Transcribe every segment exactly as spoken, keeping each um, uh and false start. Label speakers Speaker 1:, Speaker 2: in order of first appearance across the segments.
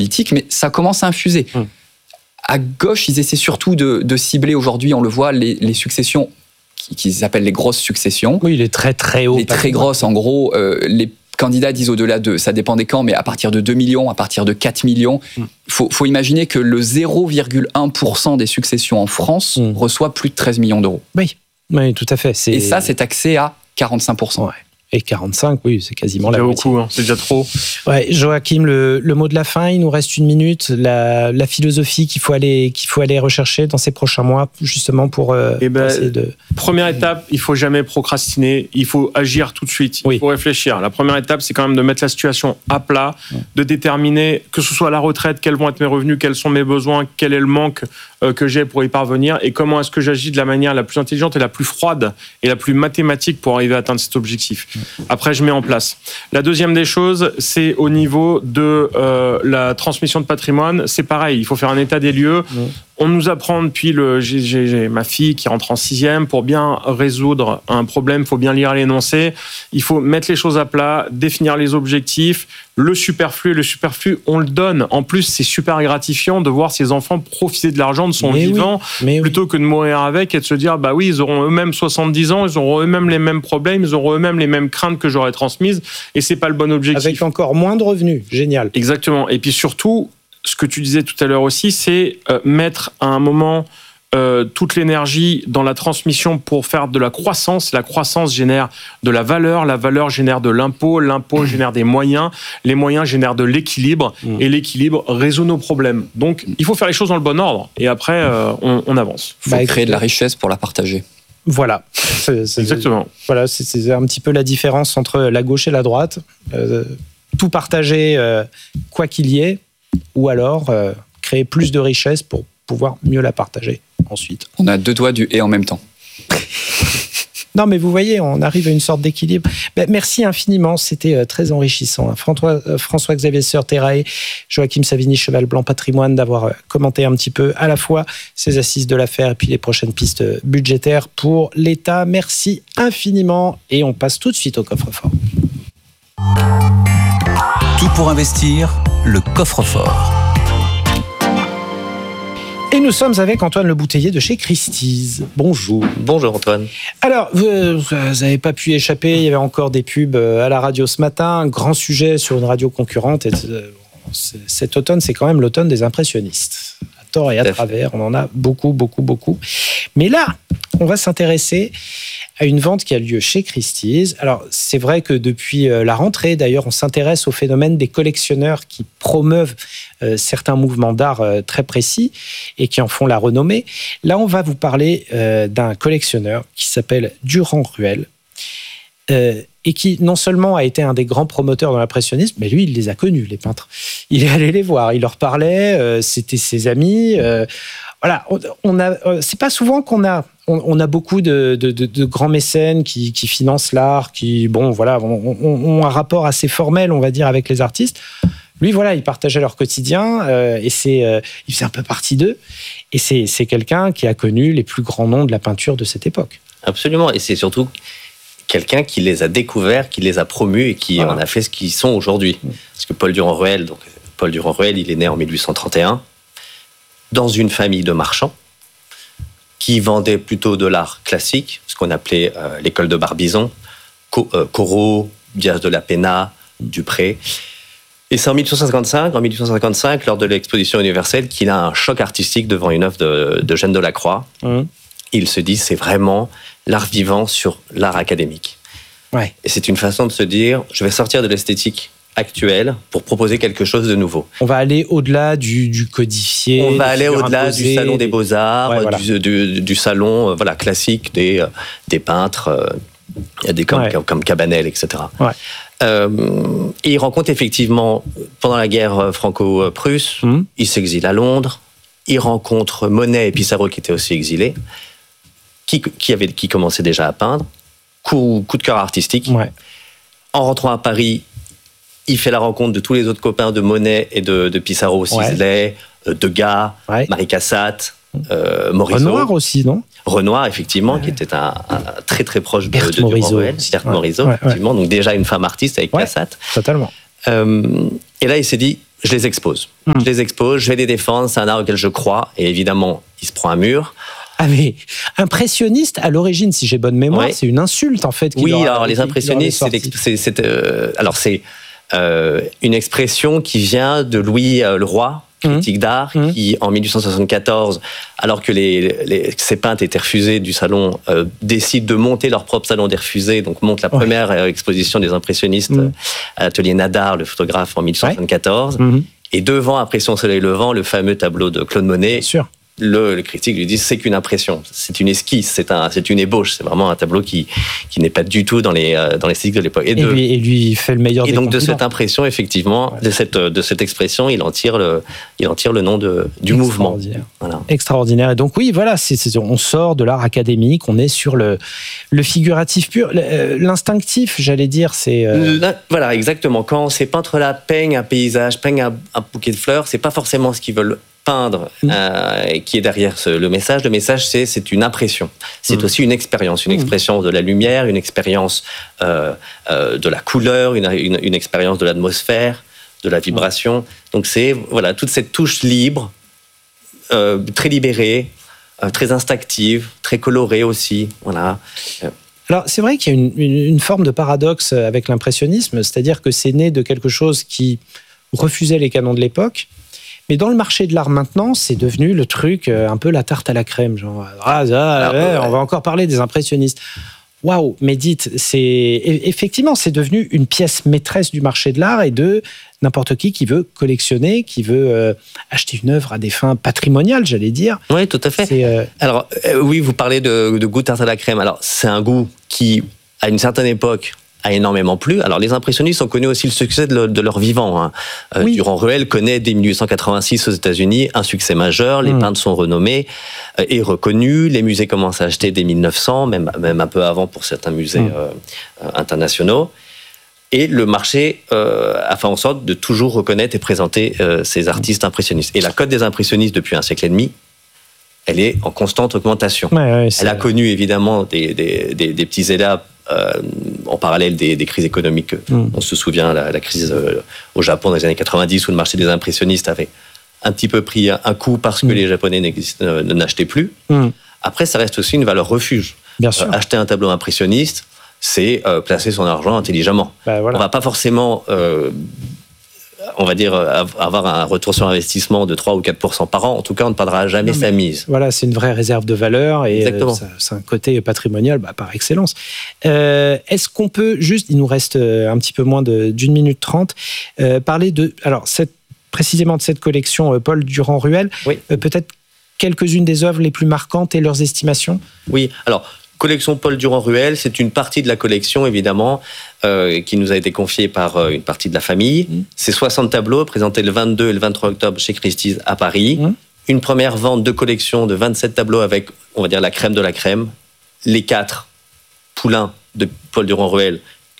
Speaker 1: politique, mais ça commence à infuser. Mmh. À gauche, ils essaient surtout de, de cibler aujourd'hui, on le voit, les, les successions qu'ils appellent les grosses successions.
Speaker 2: Oui, les très très hauts.
Speaker 1: Les très grosses, en gros, euh, les candidats disent au-delà de, ça dépend des camps, mais à partir de deux millions, à partir de quatre millions, il mm. faut, faut imaginer que le zéro virgule un pour cent des successions en France mm. reçoit plus de treize millions d'euros.
Speaker 2: Oui, oui, tout à fait. C'est...
Speaker 1: Et ça, c'est taxé à quarante-cinq pour cent.
Speaker 2: Ouais. Et quarante-cinq, oui, c'est quasiment
Speaker 3: c'est
Speaker 2: la
Speaker 3: moitié. Beaucoup, hein, c'est déjà trop.
Speaker 2: Ouais, Joachim, le, le mot de la fin, il nous reste une minute. La, la philosophie qu'il faut, aller, qu'il faut aller rechercher dans ces prochains mois, justement pour euh,
Speaker 3: eh ben,
Speaker 2: essayer de...
Speaker 3: Première étape, il ne faut jamais procrastiner, il faut agir tout de suite, il oui. faut réfléchir. La première étape, c'est quand même de mettre la situation à plat, ouais. de déterminer, que ce soit à la retraite, quels vont être mes revenus, quels sont mes besoins, quel est le manque euh, que j'ai pour y parvenir, et comment est-ce que j'agis de la manière la plus intelligente et la plus froide et la plus mathématique pour arriver à atteindre cet objectif. Ouais. Après, je mets en place. La deuxième des choses, c'est au niveau de euh, la transmission de patrimoine. C'est pareil, il faut faire un état des lieux. Mmh. On nous apprend depuis le... J'ai, j'ai, j'ai ma fille qui rentre en sixième. Pour bien résoudre un problème, il faut bien lire l'énoncé. Il faut mettre les choses à plat, définir les objectifs. Le superflu, le superflu, on le donne. En plus, c'est super gratifiant de voir ses enfants profiter de l'argent de son mais vivant oui, plutôt oui. que de mourir avec et de se dire, bah oui, ils auront eux-mêmes soixante-dix ans, ils auront eux-mêmes les mêmes problèmes, ils auront eux-mêmes les mêmes craintes que j'aurais transmises. Et c'est pas le bon objectif.
Speaker 2: Avec encore moins de revenus. Génial.
Speaker 3: Exactement. Et puis surtout, ce que tu disais tout à l'heure aussi, c'est euh, mettre à un moment euh, toute l'énergie dans la transmission pour faire de la croissance. La croissance génère de la valeur, la valeur génère de l'impôt, l'impôt mmh. génère des moyens, les moyens génèrent de l'équilibre mmh. et l'équilibre résout nos problèmes. Donc, il faut faire les choses dans le bon ordre et après, euh, on, on avance.
Speaker 1: Il faut bah, créer de la richesse pour la partager.
Speaker 2: Voilà. C'est, c'est,
Speaker 3: Exactement.
Speaker 2: Voilà, c'est, c'est un petit peu la différence entre la gauche et la droite. Euh, tout partager, euh, quoi qu'il y ait, ou alors euh, créer plus de richesse pour pouvoir mieux la partager ensuite.
Speaker 1: On a deux doigts du « et » en même temps.
Speaker 2: Non, mais vous voyez, on arrive à une sorte d'équilibre. Ben, merci infiniment, c'était euh, très enrichissant. François, euh, François-Xavier Sœur-Terrae, Joachim Savigny, Cheval Blanc Patrimoine, d'avoir euh, commenté un petit peu à la fois ces assises de l'affaire et puis les prochaines pistes budgétaires pour l'État. Merci infiniment et on passe tout de suite au coffre-fort.
Speaker 4: Tout pour investir, le coffre-fort.
Speaker 2: Et nous sommes avec Antoine Le Bouteiller de chez Christie's. Bonjour.
Speaker 5: Bonjour Antoine. Alors,
Speaker 2: vous n'avez pas pu échapper, il y avait encore des pubs à la radio ce matin, un grand sujet sur une radio concurrente. Et cet automne, c'est quand même l'automne des impressionnistes. À tort et à travers, on en a beaucoup, beaucoup, beaucoup. Mais là, on va s'intéresser à une vente qui a lieu chez Christie's. Alors, c'est vrai que depuis la rentrée, d'ailleurs, on s'intéresse au phénomène des collectionneurs qui promeuvent euh, certains mouvements d'art euh, très précis et qui en font la renommée. Là, on va vous parler euh, d'un collectionneur qui s'appelle Durand-Ruel euh, et qui, non seulement a été un des grands promoteurs de l'impressionnisme, mais lui, il les a connus, les peintres. Il est allé les voir, il leur parlait, euh, c'était ses amis. Euh, voilà, on, on a, euh, c'est pas souvent qu'on a... On a beaucoup de, de, de, de grands mécènes qui, qui financent l'art, qui, bon, voilà, ont, ont un rapport assez formel, on va dire, avec les artistes. Lui, voilà, il partageait leur quotidien euh, et c'est, euh, il faisait un peu partie d'eux. Et c'est, c'est quelqu'un qui a connu les plus grands noms de la peinture de cette époque.
Speaker 5: Absolument, et c'est surtout quelqu'un qui les a découverts, qui les a promus et qui voilà. en a fait ce qu'ils sont aujourd'hui. Parce que Paul Durand-Ruel, donc Paul Durand-Ruel, il est né en dix-huit cent trente et un dans une famille de marchands qui vendait plutôt de l'art classique, ce qu'on appelait euh, l'école de Barbizon, Co- euh, Corot, Diaz de la Pena, Dupré. Et c'est en dix-huit cent cinquante-cinq, en dix-huit cent cinquante-cinq, lors de l'exposition universelle, qu'il a un choc artistique devant une œuvre de, de Jeanne Delacroix. Mmh. Il se dit, c'est vraiment l'art vivant sur l'art académique.
Speaker 2: Ouais.
Speaker 5: Et c'est une façon de se dire, je vais sortir de l'esthétique actuelle pour proposer quelque chose de nouveau.
Speaker 2: On va aller au-delà du, du codifié.
Speaker 5: On va aller au-delà
Speaker 2: imposées,
Speaker 5: du salon des beaux-arts,
Speaker 2: ouais, voilà.
Speaker 5: du, du, du salon euh, voilà, classique des, euh, des peintres, euh, il y a des comme, ouais. comme, comme Cabanel, et cetera.
Speaker 2: Ouais.
Speaker 5: Euh, et il rencontre effectivement, pendant la guerre franco-prusse, mmh. il s'exile à Londres, il rencontre Monet et Pissarro qui étaient aussi exilés, qui, qui, avait, qui commençaient déjà à peindre, coup, coup de cœur artistique.
Speaker 2: Ouais.
Speaker 5: En rentrant à Paris, il fait la rencontre de tous les autres copains de Monet et de, de Pissarro, Sisley, ouais. Degas, ouais. Marie Cassatt, euh, Morisot.
Speaker 2: Renoir aussi, non ?
Speaker 5: Renoir, effectivement, ouais. qui était un, un très très proche de,
Speaker 2: Berthe
Speaker 5: de Durand-Ruel. Berthe
Speaker 2: ouais.
Speaker 5: Morisot,
Speaker 2: ouais,
Speaker 5: effectivement.
Speaker 2: Ouais.
Speaker 5: Donc déjà une femme artiste avec
Speaker 2: ouais,
Speaker 5: Cassatt.
Speaker 2: Totalement.
Speaker 5: Euh, et là, il s'est dit, je les expose.
Speaker 2: Mmh.
Speaker 5: Je les expose, je vais les défendre, c'est un art auquel je crois, et évidemment, il se prend un mur.
Speaker 2: Ah mais impressionniste à l'origine, si j'ai bonne mémoire,
Speaker 5: ouais.
Speaker 2: c'est une insulte en fait.
Speaker 5: Oui,
Speaker 2: aura,
Speaker 5: alors les impressionnistes, c'est, c'est, c'est, euh, alors c'est euh, une expression qui vient de Louis euh, le Roi, critique mmh. d'art, mmh. qui en dix-huit cent soixante-quatorze, alors que les, les, ces peintres étaient refusés du salon, euh, décident de monter leur propre salon des refusés, donc monte la première ouais. exposition des impressionnistes mmh. à l'atelier Nadar, le photographe, en dix-huit cent soixante-quatorze. Ouais. Mmh. Et devant Impression Soleil Levant, le fameux tableau de Claude Monet. Bien sûr. Le, le critique lui dit c'est qu'une impression, c'est une esquisse, c'est, un, c'est une ébauche, c'est vraiment un tableau qui, qui n'est pas du tout dans les, euh, dans les styles de l'époque.
Speaker 2: Et, et, de, lui, et lui fait le meilleur
Speaker 5: et
Speaker 2: des
Speaker 5: donc
Speaker 2: compliments.
Speaker 5: De cette impression, effectivement, ouais. de, cette, de cette expression, il en tire le, il en tire le nom de, du mouvement.
Speaker 2: Voilà. Extraordinaire. Et donc oui, voilà, c'est, c'est, on sort de l'art académique, on est sur le, le figuratif pur, l'instinctif, j'allais dire, c'est... Euh...
Speaker 5: Là, voilà, exactement. Quand ces peintres-là peignent un paysage, peignent un, un bouquet de fleurs, c'est pas forcément ce qu'ils veulent peindre mmh. euh, qui est derrière ce, le message. Le message, c'est, c'est une impression. C'est mmh. aussi une expérience, une mmh. expression de la lumière, une expérience euh, euh, de la couleur, une, une, une expérience de l'atmosphère, de la vibration. Mmh. Donc c'est voilà, toute cette touche libre, euh, très libérée, euh, très instinctive, très colorée aussi. Voilà.
Speaker 2: Alors, c'est vrai qu'il y a une, une, une forme de paradoxe avec l'impressionnisme, c'est-à-dire que c'est né de quelque chose qui refusait les canons de l'époque. Mais dans le marché de l'art maintenant, c'est devenu le truc, euh, un peu la tarte à la crème. Genre, ah, ça, Alors, ouais, ouais. on va encore parler des impressionnistes. Waouh, mais dites, c'est, effectivement, c'est devenu une pièce maîtresse du marché de l'art et de n'importe qui qui veut collectionner, qui veut euh, acheter une œuvre à des fins patrimoniales, j'allais dire.
Speaker 5: Oui, tout à fait. C'est, euh... Alors, euh, oui, vous parlez de, de goût tarte à la crème. Alors, c'est un goût qui, à une certaine époque, a énormément plu. Alors, les impressionnistes ont connu aussi le succès de, le, de leur vivant. Hein. Euh, oui. Durand-Ruel connaît dès dix-huit cent quatre-vingt-six aux États-Unis un succès majeur. Les mmh. peintres sont renommés euh, et reconnus. Les musées commencent à acheter dès mille neuf cents, même, même un peu avant pour certains musées mmh. euh, internationaux. Et le marché euh, a fait en sorte de toujours reconnaître et présenter euh, ces artistes impressionnistes. Et la cote des impressionnistes depuis un siècle et demi, elle est en constante augmentation. Ouais, ouais, elle a connu évidemment des, des, des, des petits états Euh, en parallèle des, des crises économiques. Mmh. On se souvient la, la crise euh, au Japon dans les années quatre-vingt-dix où le marché des impressionnistes avait un petit peu pris un coup parce que mmh. les Japonais euh, n'achetaient plus. Mmh. Après, ça reste aussi une valeur refuge.
Speaker 2: Bien sûr.
Speaker 5: Euh, acheter un tableau impressionniste, c'est euh, placer son argent intelligemment.
Speaker 2: Bah, voilà.
Speaker 5: On ne va pas forcément, euh, on va dire, avoir un retour sur investissement de trois ou quatre pour cent par an. En tout cas, on ne perdra jamais non, sa mise.
Speaker 2: Voilà, c'est une vraie réserve de valeur et euh, ça, c'est un côté patrimonial bah, par excellence. Euh, est-ce qu'on peut juste, il nous reste un petit peu moins de, d'une minute trente, euh, parler de, alors cette, précisément de cette collection euh, Paul Durand-Ruel,
Speaker 5: oui.
Speaker 2: euh, peut-être quelques-unes des œuvres les plus marquantes et leurs estimations ?
Speaker 5: Oui, alors... Collection Paul Durand-Ruel, c'est une partie de la collection, évidemment, euh, qui nous a été confiée par euh, une partie de la famille. Mmh. C'est soixante tableaux présentés le vingt-deux et le vingt-trois octobre chez Christie's à Paris. Mmh. Une première vente de collection de vingt-sept tableaux avec, on va dire, la crème de la crème. Les quatre poulains de Paul Durand-Ruel,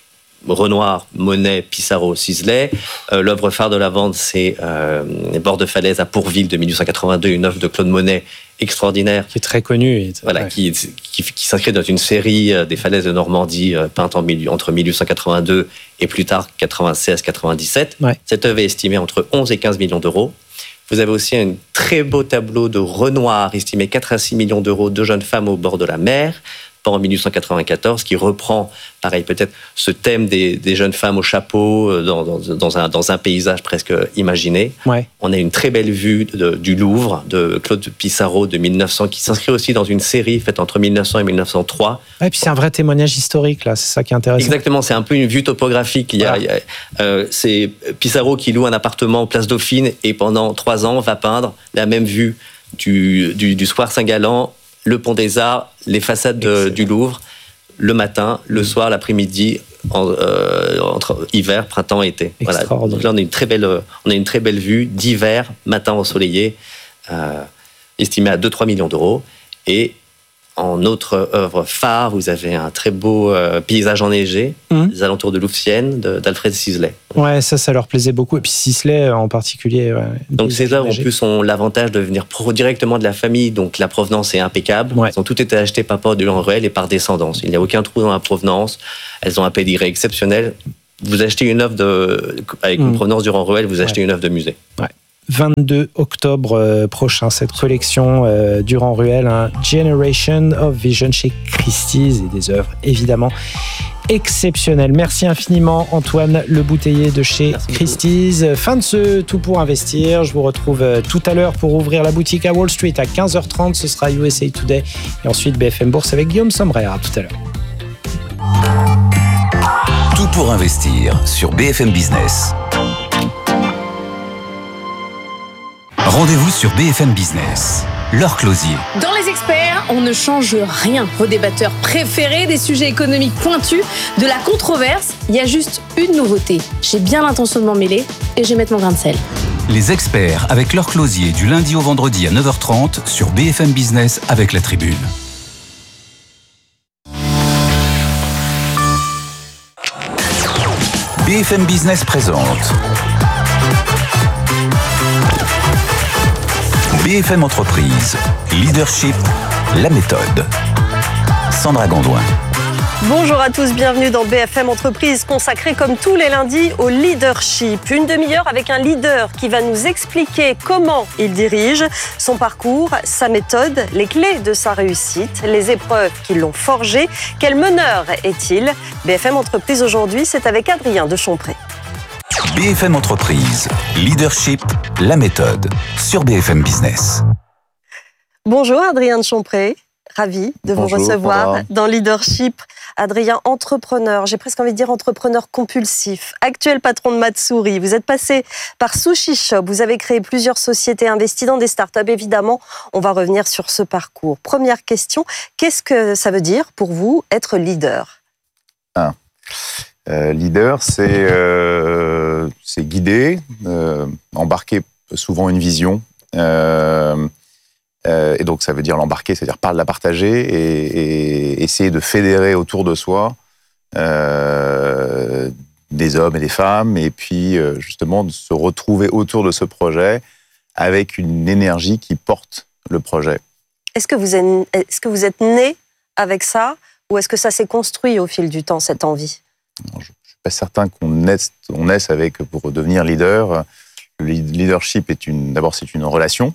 Speaker 5: Renoir, Monet, Pissarro, Sisley. Euh, l'œuvre phare de la vente, c'est euh, Les bords de falaise à Pourville de dix-huit cent quatre-vingt-deux, une œuvre de Claude Monet extraordinaire.
Speaker 2: Qui est très connue. Et
Speaker 5: voilà, ouais. qui, qui, qui s'inscrit dans une série euh, des falaises de Normandie euh, peinte en mille, entre dix-huit cent quatre-vingt-deux et plus tard quatre-vingt-seize quatre-vingt-dix-sept. Ouais. Cette œuvre est estimée entre onze et quinze millions d'euros. Vous avez aussi un très beau tableau de Renoir, estimé quatre à six millions d'euros, Deux jeunes femmes au bord de la mer, en dix-huit cent quatre-vingt-quatorze, qui reprend, pareil, peut-être ce thème des, des jeunes femmes au chapeau dans, dans, dans, un, dans un paysage presque imaginé.
Speaker 2: Ouais.
Speaker 5: On a une très belle vue de, du Louvre, de Claude Pissarro de mille neuf cents, qui s'inscrit aussi dans une série faite entre mille neuf cents et mille neuf cent trois.
Speaker 2: Et puis c'est un vrai témoignage historique, là, c'est ça qui est intéressant.
Speaker 5: Exactement, c'est un peu une vue topographique. Il y a, voilà. il y a, euh, c'est Pissarro qui loue un appartement place Dauphine et pendant trois ans va peindre la même vue du, du, du Square Saint-Gallen, le Pont des Arts, les façades de, du Louvre, le matin, le soir, l'après-midi, en, euh, entre hiver, printemps, été. Voilà. Donc là, on a une très belle, on a une très belle vue d'hiver, matin ensoleillé, euh, estimée à deux à trois millions d'euros. Et en autre œuvre phare, vous avez un très beau euh, paysage enneigé, mmh. des alentours de Louvciennes, de, d'Alfred Sisley.
Speaker 2: Ouais, ça, ça leur plaisait beaucoup. Et puis Sisley en particulier. Ouais,
Speaker 5: donc ces œuvres, en plus, ont l'avantage de venir pro- directement de la famille, donc la provenance est impeccable. Ouais. Elles ont toutes été achetées par Paul Durand-Ruel et par descendance. Il n'y a aucun trou dans la provenance. Elles ont un pédigré exceptionnel. vous achetez une œuvre de, avec une mmh. provenance du Durand-Ruel, vous achetez ouais. une œuvre de musée.
Speaker 2: Ouais. vingt-deux octobre prochain, cette collection euh, Durand-Ruel, hein, Generation of Vision chez Christie's, et des œuvres évidemment exceptionnelles. Merci infiniment Antoine Le Bouteiller de chez Merci Christie's. Beaucoup. Fin de ce Tout pour investir. Je vous retrouve euh, tout à l'heure pour ouvrir la boutique à Wall Street à quinze heures trente. Ce sera U S A Today et ensuite B F M Bourse avec Guillaume Sommerer. À tout à l'heure.
Speaker 4: Tout pour investir sur B F M Business. Rendez-vous sur B F M Business. Laure Closier.
Speaker 6: Dans Les Experts, on ne change rien. Vos débatteurs préférés, des sujets économiques pointus, de la controverse. Il y a juste une nouveauté. J'ai bien l'intention de m'en mêler et je vais mettre mon grain de sel.
Speaker 4: Les Experts avec Laure Closier du lundi au vendredi à neuf heures trente sur B F M Business avec La Tribune. B F M Business présente B F M Entreprise, Leadership, la méthode. Sandra Gondouin.
Speaker 7: Bonjour à tous, bienvenue dans B F M Entreprise, consacrée comme tous les lundis au leadership. Une demi-heure avec un leader qui va nous expliquer comment il dirige, son parcours, sa méthode, les clés de sa réussite, les épreuves qui l'ont forgé. Quel meneur est-il ? B F M Entreprise aujourd'hui, c'est avec Adrien de Chompré.
Speaker 4: B F M Entreprise, Leadership, la méthode, sur B F M Business.
Speaker 7: Bonjour Adrien de Chompré, ravi de
Speaker 8: Bonjour,
Speaker 7: vous recevoir
Speaker 8: Sandra.
Speaker 7: dans Leadership. Adrien, entrepreneur, j'ai presque envie de dire entrepreneur compulsif, actuel patron de Matsuri. Vous êtes passé par Sushi Shop, vous avez créé plusieurs sociétés, investi dans des startups. Évidemment, on va revenir sur ce parcours. Première question, qu'est-ce que ça veut dire pour vous être leader ?
Speaker 8: ah. Euh, leader, c'est, euh, c'est guider, euh, embarquer souvent une vision. Euh, euh, et donc, ça veut dire l'embarquer, c'est-à-dire par la partager et, et essayer de fédérer autour de soi euh, des hommes et des femmes, et puis euh, justement de se retrouver autour de ce projet avec une énergie qui porte le projet.
Speaker 7: Est-ce que vous êtes, est-ce que vous êtes né avec ça, ou est-ce que ça s'est construit au fil du temps, cette envie ?
Speaker 8: Je ne suis pas certain qu'on naisse, on naisse avec, pour devenir leader. Le leadership est une, d'abord, c'est une relation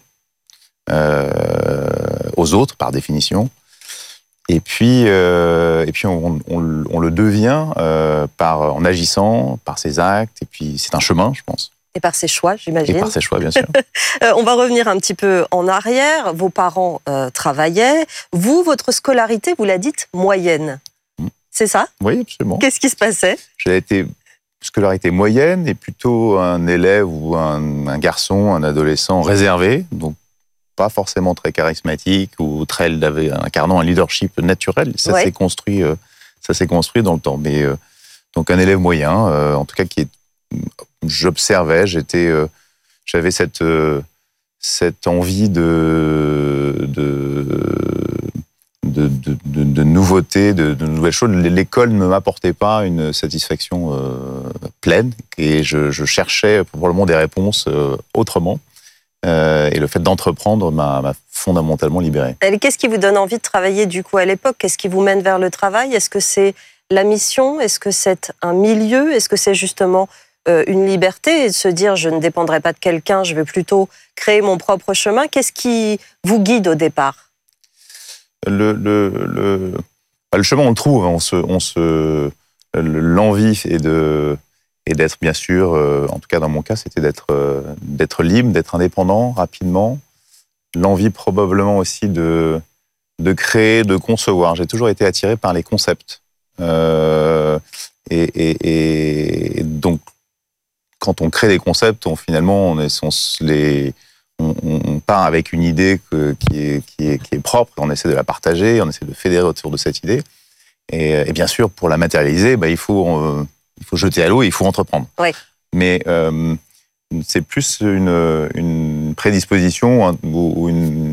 Speaker 8: euh, aux autres, par définition. Et puis, euh, et puis on, on, on le devient euh, par, en agissant, par ses actes. Et puis, c'est un chemin, je pense.
Speaker 7: Et par ses choix, j'imagine.
Speaker 8: Et par ses choix, bien sûr.
Speaker 7: euh, on va revenir un petit peu en arrière. Vos parents euh, travaillaient. Vous, votre scolarité, vous la dites moyenne. C'est ça ?
Speaker 8: Oui, absolument.
Speaker 7: Qu'est-ce qui se passait ?
Speaker 8: J'ai été scolarité moyenne et plutôt un élève ou un, un garçon, un adolescent réservé, donc pas forcément très charismatique ou très incarnant un leadership naturel. Ça ouais. s'est construit, euh, ça s'est construit dans le temps. Mais euh, donc un élève moyen, euh, en tout cas qui est, j'observais, j'étais, euh, j'avais cette euh, cette envie de de De, de, de, de nouveautés, de, de nouvelles choses. L'école ne m'apportait pas une satisfaction euh, pleine et je, je cherchais probablement des réponses euh, autrement. Euh, et le fait d'entreprendre m'a, m'a fondamentalement libéré.
Speaker 7: Et qu'est-ce qui vous donne envie de travailler du coup à l'époque ? Qu'est-ce qui vous mène vers le travail ? Est-ce que c'est la mission ? Est-ce que c'est un milieu ? Est-ce que c'est justement euh, une liberté et de se dire je ne dépendrai pas de quelqu'un, je vais plutôt créer mon propre chemin ? Qu'est-ce qui vous guide au départ ?
Speaker 8: Le, le, le, le chemin, on le trouve. On se, on se, l'envie est, de, est d'être, bien sûr, euh, en tout cas dans mon cas, c'était d'être, euh, d'être libre, d'être indépendant rapidement. L'envie probablement aussi de, de créer, de concevoir. J'ai toujours été attiré par les concepts. Euh, et, et, et donc, quand on crée des concepts, on, finalement, on, est, on les... On, on part avec une idée que, qui, est, qui, est, qui est propre, on essaie de la partager, on essaie de fédérer autour de cette idée. Et, et bien sûr, pour la matérialiser, bah, il, faut, euh, il faut jeter à l'eau et il faut entreprendre.
Speaker 7: Oui.
Speaker 8: Mais euh, c'est plus une, une prédisposition ou une,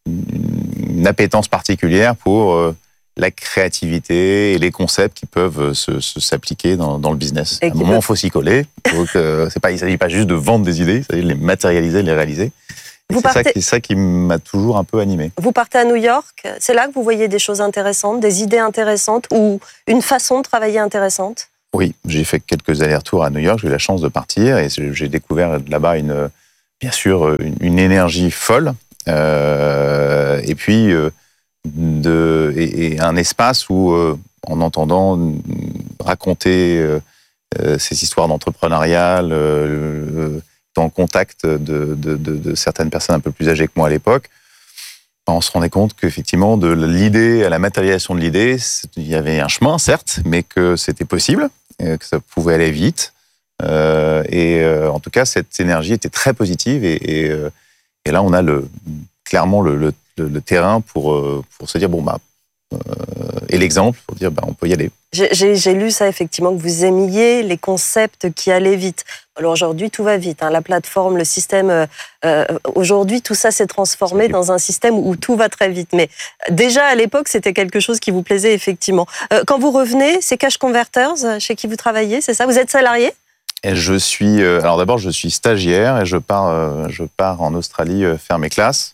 Speaker 8: une appétence particulière pour euh, la créativité et les concepts qui peuvent se, se, s'appliquer dans, dans le business. À un moment, il faut s'y coller. Donc, euh, c'est pas, il ne s'agit pas juste de vendre des idées, il s'agit de les matérialiser, de les réaliser.
Speaker 7: Vous
Speaker 8: c'est, partez... ça qui, c'est ça qui m'a toujours un peu animé.
Speaker 7: Vous partez à New York, c'est là que vous voyez des choses intéressantes, des idées intéressantes ou une façon de travailler intéressante ?
Speaker 8: Oui, j'ai fait quelques allers-retours à New York, j'ai eu la chance de partir et j'ai découvert là-bas, une, bien sûr, une, une énergie folle euh, et puis euh, de, et, et un espace où, euh, en entendant raconter euh, euh, ces histoires d'entrepreneuriat, euh, en contact de, de, de, de certaines personnes un peu plus âgées que moi à l'époque, on se rendait compte qu'effectivement, de l'idée à la matérialisation de l'idée, il y avait un chemin, certes, mais que c'était possible, que ça pouvait aller vite. Euh, et euh, en tout cas, cette énergie était très positive. Et, et, et là, on a le, clairement le, le, le terrain pour, pour se dire, bon, bah, euh, et l'exemple pour dire, bah, on peut y aller.
Speaker 7: J'ai, j'ai lu ça, effectivement, que vous aimiez les concepts qui allaient vite. Alors aujourd'hui, tout va vite. Hein. La plateforme, le système... Euh, aujourd'hui, tout ça s'est transformé dans un système où tout va très vite. Mais déjà, à l'époque, c'était quelque chose qui vous plaisait, effectivement. Euh, quand vous revenez, c'est Cash Converters, chez qui vous travaillez, c'est ça? Vous êtes salarié?
Speaker 8: Et je suis... Euh, alors d'abord, je suis stagiaire et je pars, euh, je pars en Australie euh, faire mes classes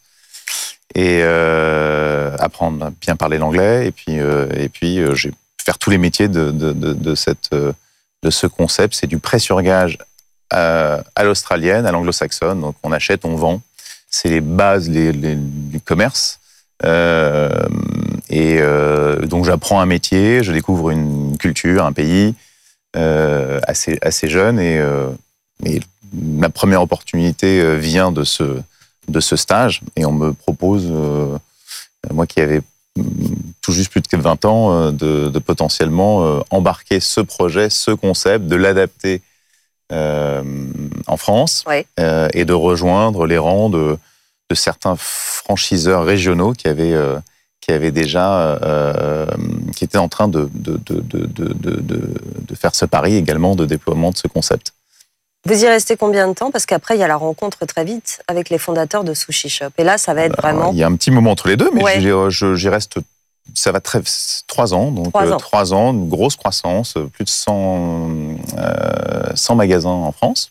Speaker 8: et euh, apprendre à bien parler l'anglais. Et puis, euh, et puis euh, j'ai faire tous les métiers de, de, de, de, cette, de ce concept. C'est du prêt sur gage à, à l'australienne, à l'anglo-saxonne. Donc on achète, on vend. C'est les bases les, les, du commerce. Euh, et euh, donc j'apprends un métier, je découvre une culture, un pays euh, assez, assez jeune. Et, euh, et ma première opportunité vient de ce, de ce stage. Et on me propose, euh, moi qui avais tout juste plus de vingt ans, de, de potentiellement embarquer ce projet, ce concept, de l'adapter euh, en France
Speaker 7: ouais.
Speaker 8: euh, et de rejoindre les rangs de, de certains franchiseurs régionaux qui avaient, euh, qui avaient déjà, euh, qui étaient en train de, de, de, de, de, de, de faire ce pari également de déploiement de ce concept.
Speaker 7: Vous y restez combien de temps? Parce qu'après, il y a la rencontre très vite avec les fondateurs de Sushi Shop. Et là, ça va être vraiment...
Speaker 8: Il y a un petit moment entre les deux, mais
Speaker 7: ouais.
Speaker 8: j'y, j'y reste... Ça va très... Trois ans, donc
Speaker 7: trois ans.
Speaker 8: Euh, trois ans, une grosse croissance, plus de cent, euh, cent magasins en France.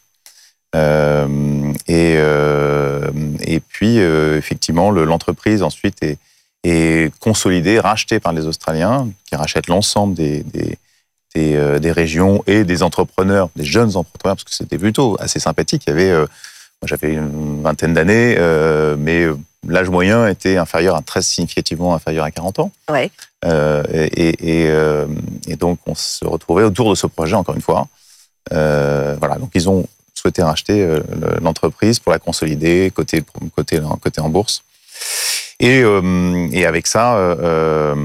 Speaker 8: Euh, et, euh, et puis, euh, effectivement, le, l'entreprise ensuite est, est consolidée, rachetée par les Australiens, qui rachètent l'ensemble des... des Des, euh, des régions et des entrepreneurs, des jeunes entrepreneurs, parce que c'était plutôt assez sympathique. Il y avait, euh, moi j'avais une vingtaine d'années, euh, mais l'âge moyen était inférieur, à, très significativement inférieur à quarante ans.
Speaker 7: Ouais.
Speaker 8: Euh, et, et, euh, et donc on se retrouvait autour de ce projet, encore une fois. Euh, voilà, donc ils ont souhaité racheter euh, l'entreprise pour la consolider, côté, côté, côté en bourse. Et, euh, et avec ça... Euh,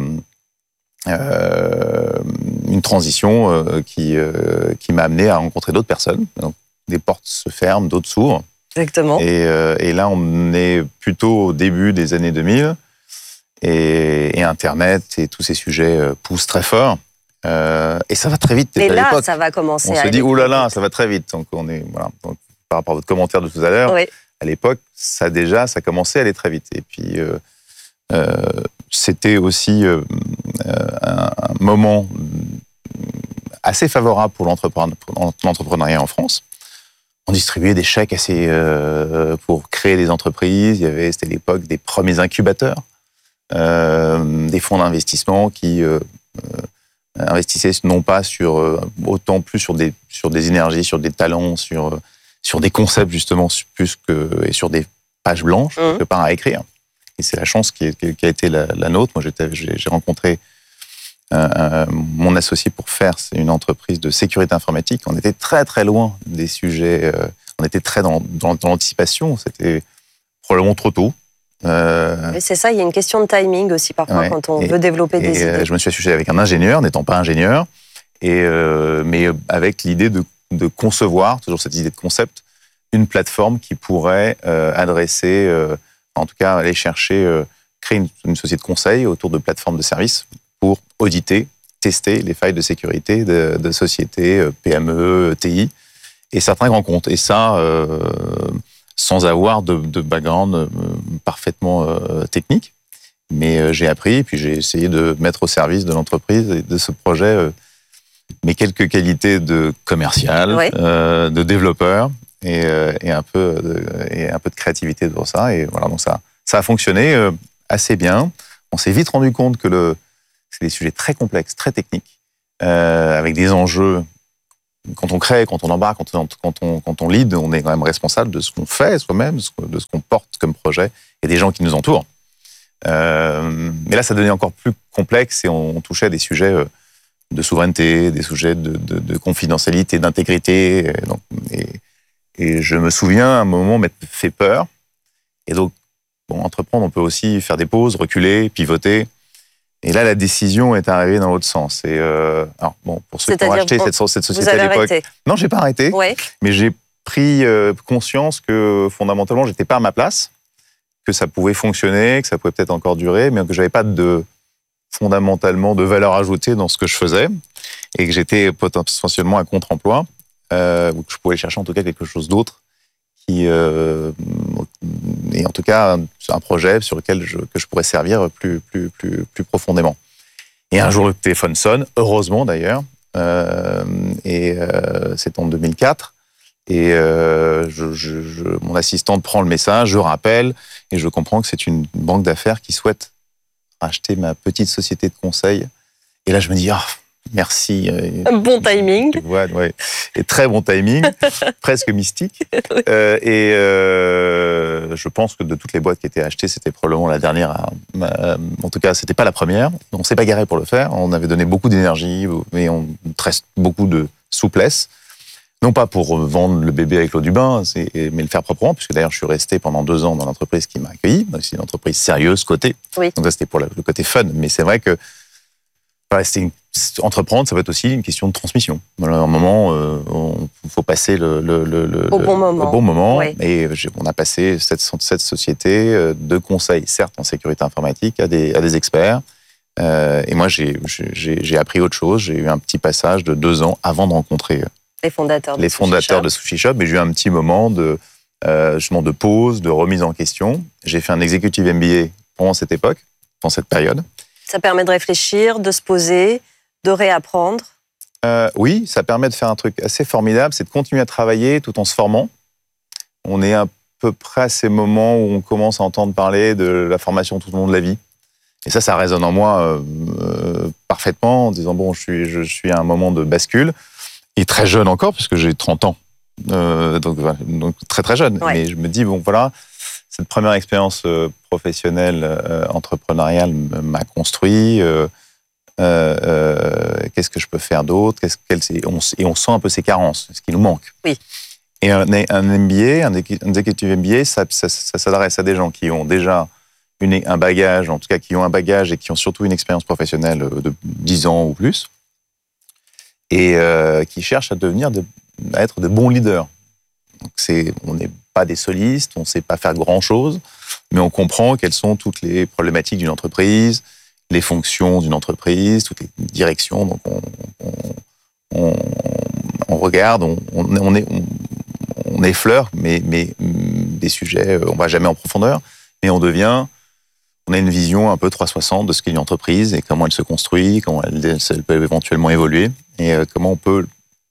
Speaker 8: Euh, une transition euh, qui, euh, qui m'a amené à rencontrer d'autres personnes. Donc, des portes se ferment, d'autres s'ouvrent.
Speaker 7: Exactement.
Speaker 8: Et, euh, et là, on est plutôt au début des années deux mille. Et, et Internet et tous ces sujets euh, poussent très fort. Euh, et ça va très vite.
Speaker 7: Et
Speaker 8: à
Speaker 7: là,
Speaker 8: l'époque.
Speaker 7: ça va commencer
Speaker 8: on
Speaker 7: à
Speaker 8: se dit,
Speaker 7: aller
Speaker 8: oh là
Speaker 7: très
Speaker 8: là,
Speaker 7: vite.
Speaker 8: ça va très vite. Donc, on est, voilà. Donc, par rapport à votre commentaire de tout à l'heure,
Speaker 7: Oui.
Speaker 8: à l'époque, ça déjà, ça commençait à aller très vite. Et puis... Euh, Euh, c'était aussi euh, un, un moment assez favorable pour, l'entrepreneur, pour l'entrepreneuriat en France. On distribuait des chèques assez, euh, pour créer des entreprises. Il y avait, c'était l'époque des premiers incubateurs, euh, des fonds d'investissement qui euh, euh, investissaient non pas sur euh, autant plus sur des sur des énergies, sur des talents, sur sur des concepts justement plus que et sur des pages blanches mmh. que par à écrire. Et c'est la chance qui, est, qui a été la, la nôtre. Moi, j'étais, j'ai, j'ai rencontré euh, euh, mon associé pour faire une entreprise de sécurité informatique. On était très, très loin des sujets. Euh, on était très dans, dans, dans l'anticipation. C'était probablement trop tôt.
Speaker 7: Euh, Mais c'est ça, il y a une question de timing aussi parfois ouais, quand on et, veut développer des
Speaker 8: et,
Speaker 7: idées.
Speaker 8: Je me suis associé avec un ingénieur, n'étant pas ingénieur, et, euh, mais avec l'idée de, de concevoir, toujours cette idée de concept, une plateforme qui pourrait euh, adresser... Euh, en tout cas, aller chercher, euh, créer une, une société de conseil autour de plateformes de services pour auditer, tester les failles de sécurité de, de sociétés euh, P M E, T I et certains grands comptes. Et ça, euh, sans avoir de, de background euh, parfaitement euh, technique. Mais euh, j'ai appris, puis j'ai essayé de mettre au service de l'entreprise et de ce projet euh, mes quelques qualités de commercial, ouais. euh, de développeur. Et, euh, et, un peu de, et un peu de créativité pour ça. Et voilà, donc ça, ça a fonctionné euh, assez bien. On s'est vite rendu compte que le, c'est des sujets très complexes, très techniques, euh, avec des enjeux. Quand on crée, quand on embarque, quand on, quand on, quand on lead, on est quand même responsable de ce qu'on fait soi-même, de ce qu'on porte comme projet et des gens qui nous entourent. Euh, mais là, ça devenait encore plus complexe et on, on touchait à des sujets de souveraineté, des sujets de, de, de confidentialité, d'intégrité. Et, donc, et, et je me souviens, à un moment, m'être fait peur. Et donc, bon, entreprendre, on peut aussi faire des pauses, reculer, pivoter. Et là, la décision est arrivée dans l'autre sens. Et euh, alors, bon, pour ceux qui ont acheté cette, cette société à l'époque, non, j'ai pas arrêté. Ouais. Mais j'ai pris euh, conscience que fondamentalement, j'étais pas à ma place, que ça pouvait fonctionner, que ça pouvait peut-être encore durer, mais que j'avais pas de fondamentalement de valeur ajoutée dans ce que je faisais, et que j'étais potentiellement un contre-emploi, euh, ou que je pouvais chercher en tout cas quelque chose d'autre, qui euh, et en tout cas un projet sur lequel je, que je pourrais servir plus, plus, plus, plus profondément. Et un jour, le téléphone sonne, heureusement d'ailleurs, euh, et euh, c'est en deux mille quatre, et euh, je, je, je, mon assistante prend le message, je rappelle, et je comprends que c'est une banque d'affaires qui souhaite racheter ma petite société de conseil. Et là, je me dis, ah, merci.
Speaker 7: Bon timing.
Speaker 8: Ouais, ouais. Et très bon timing, presque mystique. Oui. Euh, et euh, je pense que de toutes les boîtes qui étaient achetées, c'était probablement la dernière. À, à, en tout cas, c'était pas la première. On s'est pas garé pour le faire. On avait donné beaucoup d'énergie, mais on très, beaucoup de souplesse. Non pas pour vendre le bébé avec l'eau du bain, mais le faire proprement, puisque d'ailleurs je suis resté pendant deux ans dans l'entreprise qui m'a accueilli. C'est une entreprise sérieuse, cotée. Oui. Donc ça c'était pour le côté fun. Mais c'est vrai que voilà, une, entreprendre, ça va être aussi une question de transmission. Voilà, à un moment, il euh, faut passer le, le, le,
Speaker 7: au, bon moment.
Speaker 8: au bon moment. Oui. Et on a passé cette, cette société de conseil, certes en sécurité informatique, à des, à des experts. Euh, et moi, j'ai, j'ai, j'ai appris autre chose. J'ai eu un petit passage de deux ans avant de rencontrer
Speaker 7: les fondateurs de,
Speaker 8: les fondateurs de Sushi Shop, et j'ai eu un petit moment de, euh, justement de pause, de remise en question. J'ai fait un executive M B A pendant cette époque, pendant cette période.
Speaker 7: Ça permet de réfléchir, de se poser, de réapprendre.
Speaker 8: Euh, oui, ça permet de faire un truc assez formidable, c'est de continuer à travailler tout en se formant. On est à peu près à ces moments où on commence à entendre parler de la formation tout au long de la vie. Et ça, ça résonne en moi euh, euh, parfaitement, en disant, bon, je suis, je suis à un moment de bascule. Et très jeune encore, puisque j'ai trente ans, euh, donc, donc très très jeune. Ouais. Mais je me dis, bon voilà, cette première expérience euh, professionnelle, euh, entrepreneuriale m'a construit. Euh, euh, qu'est-ce que je peux faire d'autre, qu'est-ce, quel, on, Et on sent un peu ses carences, ce qui nous manque.
Speaker 7: Oui.
Speaker 8: Et un, un M B A, un executive M B A, ça, ça, ça s'adresse à des gens qui ont déjà une, un bagage, en tout cas qui ont un bagage et qui ont surtout une expérience professionnelle de dix ans ou plus, et euh, qui cherchent à devenir, de, à être de bons leaders. Donc c'est, on n'est pas des solistes, on ne sait pas faire grand-chose, mais on comprend quelles sont toutes les problématiques d'une entreprise, les fonctions d'une entreprise, toutes les directions. Donc on, on, on, on regarde, on, on, est, on, on effleure, mais, mais des sujets, on ne va jamais en profondeur, mais on devient... On a une vision un peu trois cent soixante de ce qu'est une entreprise et comment elle se construit, comment elle, elle peut éventuellement évoluer et comment on peut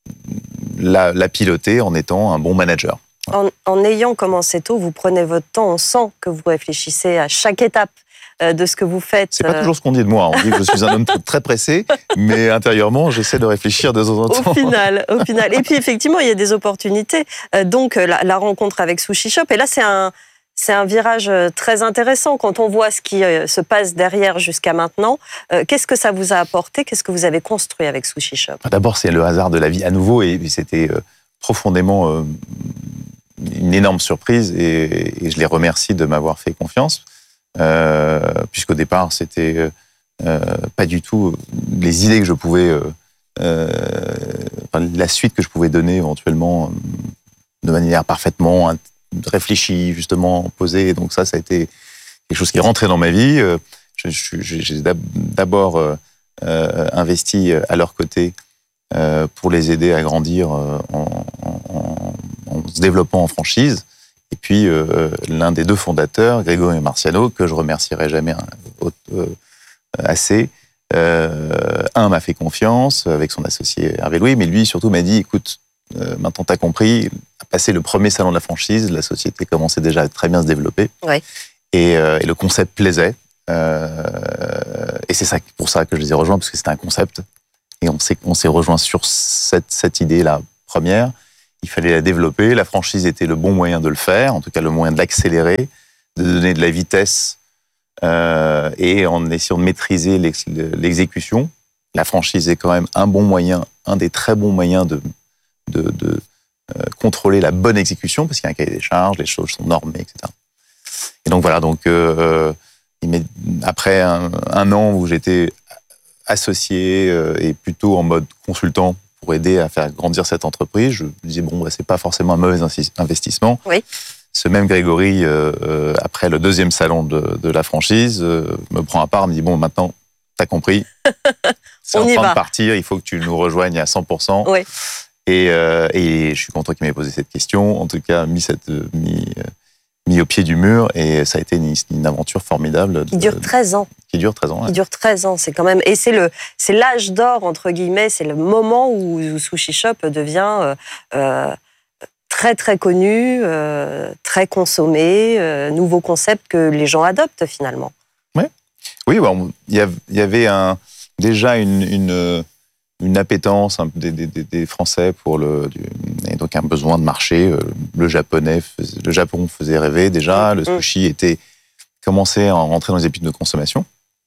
Speaker 8: la, la piloter en étant un bon manager.
Speaker 7: En, en ayant commencé tôt, vous prenez votre temps, on sent que vous réfléchissez à chaque étape de ce que vous faites.
Speaker 8: C'est pas toujours ce qu'on dit de moi. On dit que je suis un homme très pressé, mais intérieurement, j'essaie de réfléchir de temps en temps.
Speaker 7: Au final, au final. Et puis effectivement, il y a des opportunités. Donc la, la rencontre avec Sushi Shop, et là c'est un... C'est un virage très intéressant quand on voit ce qui se passe derrière jusqu'à maintenant. Qu'est-ce que ça vous a apporté ? Qu'est-ce que vous avez construit avec Sushi Shop ?
Speaker 8: D'abord, c'est le hasard de la vie à nouveau et c'était profondément une énorme surprise et je les remercie de m'avoir fait confiance euh, puisqu'au départ, c'était euh, pas du tout les idées que je pouvais, euh, enfin, la suite que je pouvais donner éventuellement de manière parfaitement réfléchi, justement, posé. Donc ça, ça a été quelque chose qui est rentré dans ma vie. Je, je, j'ai d'abord euh, investi à leur côté euh, pour les aider à grandir en, en, en se développant en franchise. Et puis, euh, l'un des deux fondateurs, Grégory Marciano, que je remercierai jamais euh, assez, euh, un m'a fait confiance avec son associé Hervé Louis, mais lui, surtout, m'a dit, écoute, Euh, maintenant, tu as compris, a passé le premier salon de la franchise, la société commençait déjà à très bien se développer. Ouais. Et, euh, et le concept plaisait. Euh, et c'est ça, pour ça que je les ai rejoints, parce que c'était un concept Et on s'est, on s'est rejoint sur cette, cette idée-là première. Il fallait la développer. La franchise était le bon moyen de le faire, en tout cas le moyen de l'accélérer, de donner de la vitesse euh, et en essayant de maîtriser l'ex, l'exécution. La franchise est quand même un bon moyen, un des très bons moyens de, de, de euh, contrôler la bonne exécution, parce qu'il y a un cahier des charges, les choses sont normées, et cetera. Et donc voilà, donc euh, après un, un an où j'étais associé euh, et plutôt en mode consultant pour aider à faire grandir cette entreprise, je me disais bon, bah, c'est pas forcément un mauvais investissement.
Speaker 7: Oui. Ce
Speaker 8: même Grégory, euh, après le deuxième salon de, de la franchise, euh, me prend à part, me dit bon, maintenant t'as compris, c'est en train va. de partir, il faut que tu nous rejoignes à cent pour cent.
Speaker 7: Oui.
Speaker 8: Et, euh, et je suis content qu'il m'ait posé cette question, en tout cas mis cette mis, mis au pied du mur, et ça a été une, une aventure formidable.
Speaker 7: Qui dure treize ans.
Speaker 8: Qui dure treize ans.
Speaker 7: Qui
Speaker 8: ouais.
Speaker 7: dure treize ans, c'est quand même... Et c'est, le, c'est l'âge d'or, entre guillemets, c'est le moment où, où Sushi Shop devient euh, euh, très, très connu, euh, très consommé, euh, nouveau concept que les gens adoptent, finalement.
Speaker 8: Ouais. Oui, bon, il y avait un, déjà une... une une appétence des, des, des Français pour le, du, et donc un besoin de marché. Le japonais, le Japon faisait rêver déjà. Le sushi était commençait à rentrer dans les habitudes de consommation.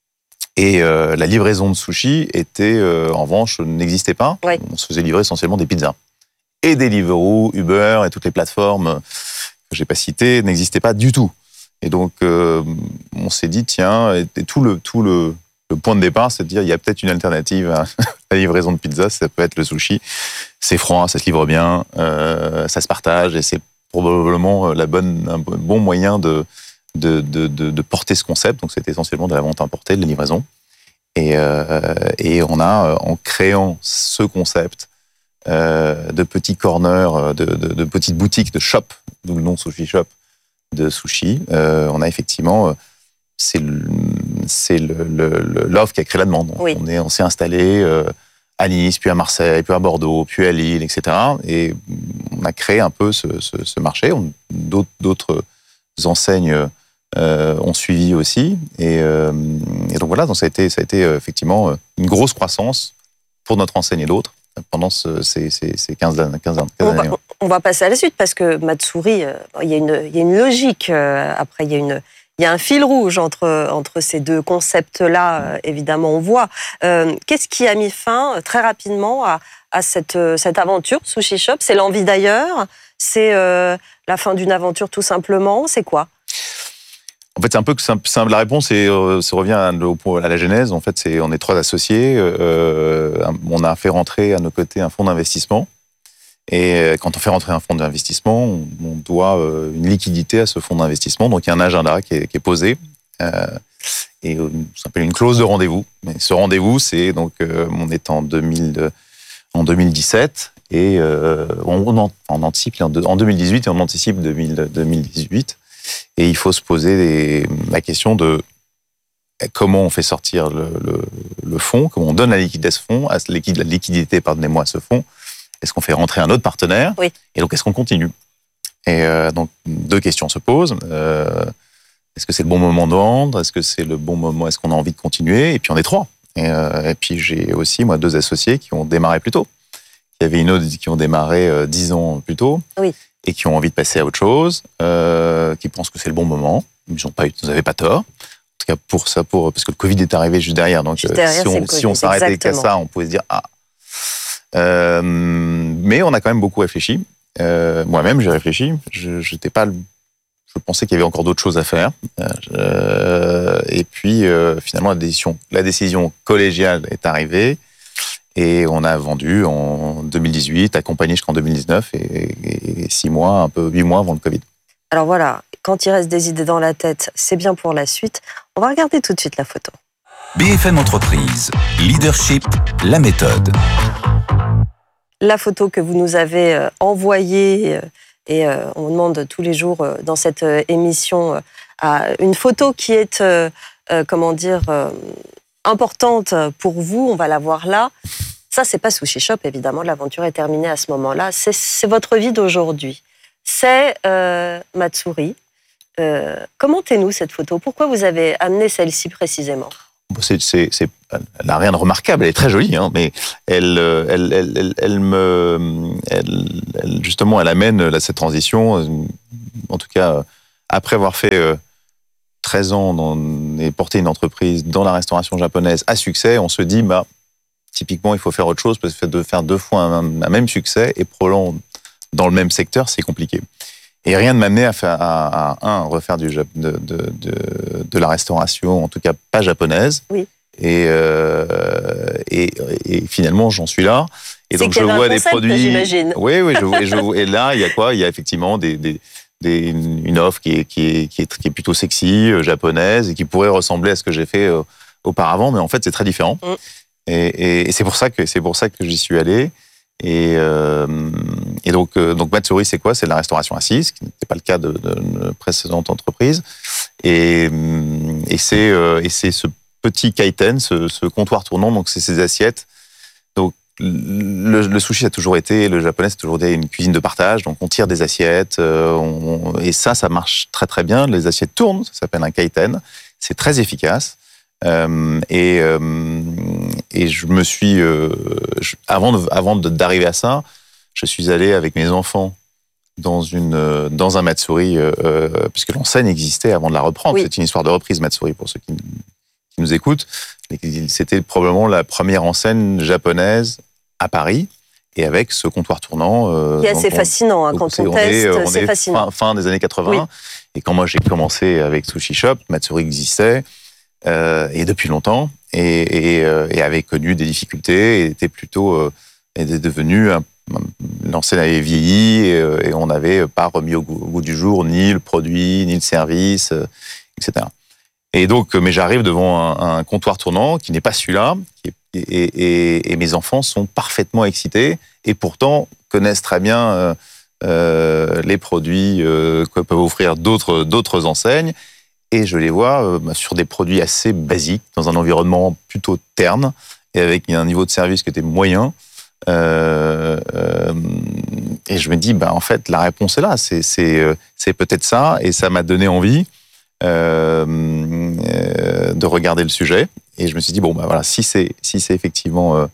Speaker 8: Et euh, la livraison de sushi était, euh, en revanche, n'existait pas.
Speaker 7: Oui.
Speaker 8: On se faisait livrer essentiellement des pizzas. Et Deliveroo, Uber et toutes les plateformes que j'ai pas citées n'existaient pas du tout. Et donc, euh, on s'est dit, tiens, et, et tout le tout le Le point de départ, c'est de dire il y a peut-être une alternative à la livraison de pizza, ça peut être le sushi. C'est froid, ça se livre bien, euh, ça se partage, et c'est probablement la bonne, un bon moyen de, de, de, de, de porter ce concept. Donc c'était essentiellement de la vente importée, de la livraison. Et, euh, et on a, en créant ce concept euh, de petits corners, de, de, de petites boutiques, de shop, d'où le nom Sushi Shop, de sushi, euh, on a effectivement... c'est le, c'est le, le, l'offre qui a créé la demande.
Speaker 7: Oui.
Speaker 8: On, est, on s'est installé euh, à Nice, puis à Marseille, puis à Bordeaux, puis à Lille, et cetera. Et on a créé un peu ce, ce, ce marché. On, d'autres, d'autres enseignes euh, ont suivi aussi. Et, euh, et donc voilà, donc ça a été, ça a été effectivement une grosse croissance pour notre enseigne et d'autres pendant ce, ces, ces, ces quinze, quinze, quinze
Speaker 7: on
Speaker 8: années.
Speaker 7: Va, on va passer à la suite parce que Matsuri, euh, il y a une, il y a une logique. Euh, après, il y a une... Il y a un fil rouge entre, entre ces deux concepts-là, euh, évidemment, on voit. Euh, qu'est-ce qui a mis fin euh, très rapidement à, à cette, euh, cette aventure, Sushi Shop? C'est l'envie d'ailleurs? C'est euh, la fin d'une aventure tout simplement? C'est quoi?
Speaker 8: En fait, c'est un peu simple. La réponse, est, euh, ça revient à, à la genèse. En fait, c'est, on est trois associés. Euh, on a fait rentrer à nos côtés un fonds d'investissement. Et quand on fait rentrer un fonds d'investissement, on doit une liquidité à ce fonds d'investissement. Donc, il y a un agenda qui est, qui est posé. Euh, et ça s'appelle une clause de rendez-vous. Mais ce rendez-vous, c'est donc, euh, on est en, deux mille, en deux mille dix-sept et euh, on, on, on anticipe en deux mille dix-huit et on anticipe deux mille, deux mille dix-huit. Et il faut se poser les, la question de comment on fait sortir le, le, le fonds, comment on donne la liquidité à ce fonds, à la liquidité, pardonnez-moi, à ce fonds. Est-ce qu'on fait rentrer un autre partenaire?
Speaker 7: Oui.
Speaker 8: Et donc, est-ce qu'on continue? Et euh, donc, deux questions se posent. Euh, est-ce que c'est le bon moment de vendre? Est-ce que c'est le bon moment? Est-ce qu'on a envie de continuer? Et puis, on est trois. Et, euh, et puis, j'ai aussi, moi, deux associés qui ont démarré plus tôt. Il y avait une autre qui ont démarré euh, dix ans plus tôt.
Speaker 7: Oui.
Speaker 8: Et qui ont envie de passer à autre chose, euh, qui pensent que c'est le bon moment. Ils n'ont pas, ils n'avaient pas tort. En tout cas, pour ça, pour, parce que le Covid est arrivé juste derrière. Donc,
Speaker 7: juste derrière,
Speaker 8: si, on, si on s'arrêtait qu'à ça, on pouvait se dire, ah, Euh, mais on a quand même beaucoup réfléchi. Euh, moi-même, j'ai réfléchi. Je, j'étais pas, je pensais qu'il y avait encore d'autres choses à faire. Euh, et puis, euh, finalement, la décision, la décision collégiale est arrivée. Et on a vendu en deux mille dix-huit, accompagné jusqu'en deux mille dix-neuf, et, et six mois, un peu huit mois avant le Covid.
Speaker 7: Alors voilà, quand il reste des idées dans la tête, c'est bien pour la suite. On va regarder tout de suite la photo.
Speaker 4: B F M Entreprise, Leadership, la méthode.
Speaker 7: La photo que vous nous avez envoyée, et on demande tous les jours dans cette émission une photo qui est, comment dire, importante pour vous. On va la voir là. Ça, c'est pas Sushi Shop, évidemment. L'aventure est terminée à ce moment-là. C'est, c'est votre vie d'aujourd'hui. C'est euh, Matsuri. Euh, commentez-nous cette photo. Pourquoi vous avez amené celle-ci précisément?
Speaker 8: c'est, c'est, c'est, elle n'a rien de remarquable, elle est très jolie, hein, mais elle, elle, elle, elle, elle me, elle, elle, justement, elle amène là, cette transition. En tout cas, après avoir fait euh, treize ans dans, et porté une entreprise dans la restauration japonaise à succès, on se dit, bah, typiquement, il faut faire autre chose parce que de faire deux fois un, un même succès et probablement dans le même secteur, c'est compliqué. Et rien ne m'amenait à, faire, à, à un, refaire du, de, de, de, de la restauration, en tout cas pas japonaise.
Speaker 7: Oui.
Speaker 8: Et, euh, et, et finalement, j'en suis là. Et
Speaker 7: c'est
Speaker 8: donc, je vois
Speaker 7: un
Speaker 8: des
Speaker 7: concept,
Speaker 8: produits.
Speaker 7: J'imagine.
Speaker 8: Oui, oui. Je, et, je, et là, il y a quoi? Il y a effectivement des, des, des, une offre qui est, qui, est, qui, est, qui est plutôt sexy, euh, japonaise, et qui pourrait ressembler à ce que j'ai fait euh, auparavant, mais en fait, c'est très différent. Mm. Et, et, et c'est pour ça que c'est pour ça que j'y suis allé. Et, euh, et donc, euh, donc Matsuri, c'est quoi? C'est de la restauration assise, ce qui n'était pas le cas de, de, de précédente entreprise. Et, et c'est euh, et c'est ce petit kaiten, ce, ce comptoir tournant. Donc, c'est ces assiettes. Donc, le, le sushi a toujours été, le japonais, c'est toujours été une cuisine de partage. Donc, on tire des assiettes, euh, on, et ça, ça marche très très bien. Les assiettes tournent, ça s'appelle un kaiten. C'est très efficace. Euh, et, euh, et je me suis, euh, je, avant, de, avant de, d'arriver à ça, je suis allé avec mes enfants dans, une, dans un Matsuri, euh, puisque l'enseigne existait avant de la reprendre. Oui. C'est une histoire de reprise Matsuri pour ceux qui, qui nous écoutent. C'était probablement la première enseigne japonaise à Paris. Et avec ce comptoir tournant.
Speaker 7: Euh, qui est assez on, fascinant, hein, quand on, on teste, est, on c'est
Speaker 8: est
Speaker 7: fascinant.
Speaker 8: Fin, fin des années quatre-vingts. Oui. Et quand moi j'ai commencé avec Sushi Shop, Matsuri existait. Euh, et depuis longtemps, et, et, euh, et avait connu des difficultés, et était plutôt euh, était devenu un, l'enseigne avait vieilli, et, et on n'avait pas remis au goût, au goût du jour ni le produit, ni le service, euh, et cetera. Et donc, mais j'arrive devant un, un comptoir tournant qui n'est pas celui-là, qui est, et, et, et mes enfants sont parfaitement excités, et pourtant connaissent très bien euh, euh, les produits euh, que peuvent offrir d'autres d'autres enseignes. Et je les vois euh, sur des produits assez basiques, dans un environnement plutôt terne, et avec un niveau de service qui était moyen. Euh, euh, et je me dis, bah, en fait, la réponse est là. C'est, c'est, c'est peut-être ça, et ça m'a donné envie euh, euh, de regarder le sujet. Et je me suis dit, bon, bah, voilà, si c'est, si c'est effectivement euh,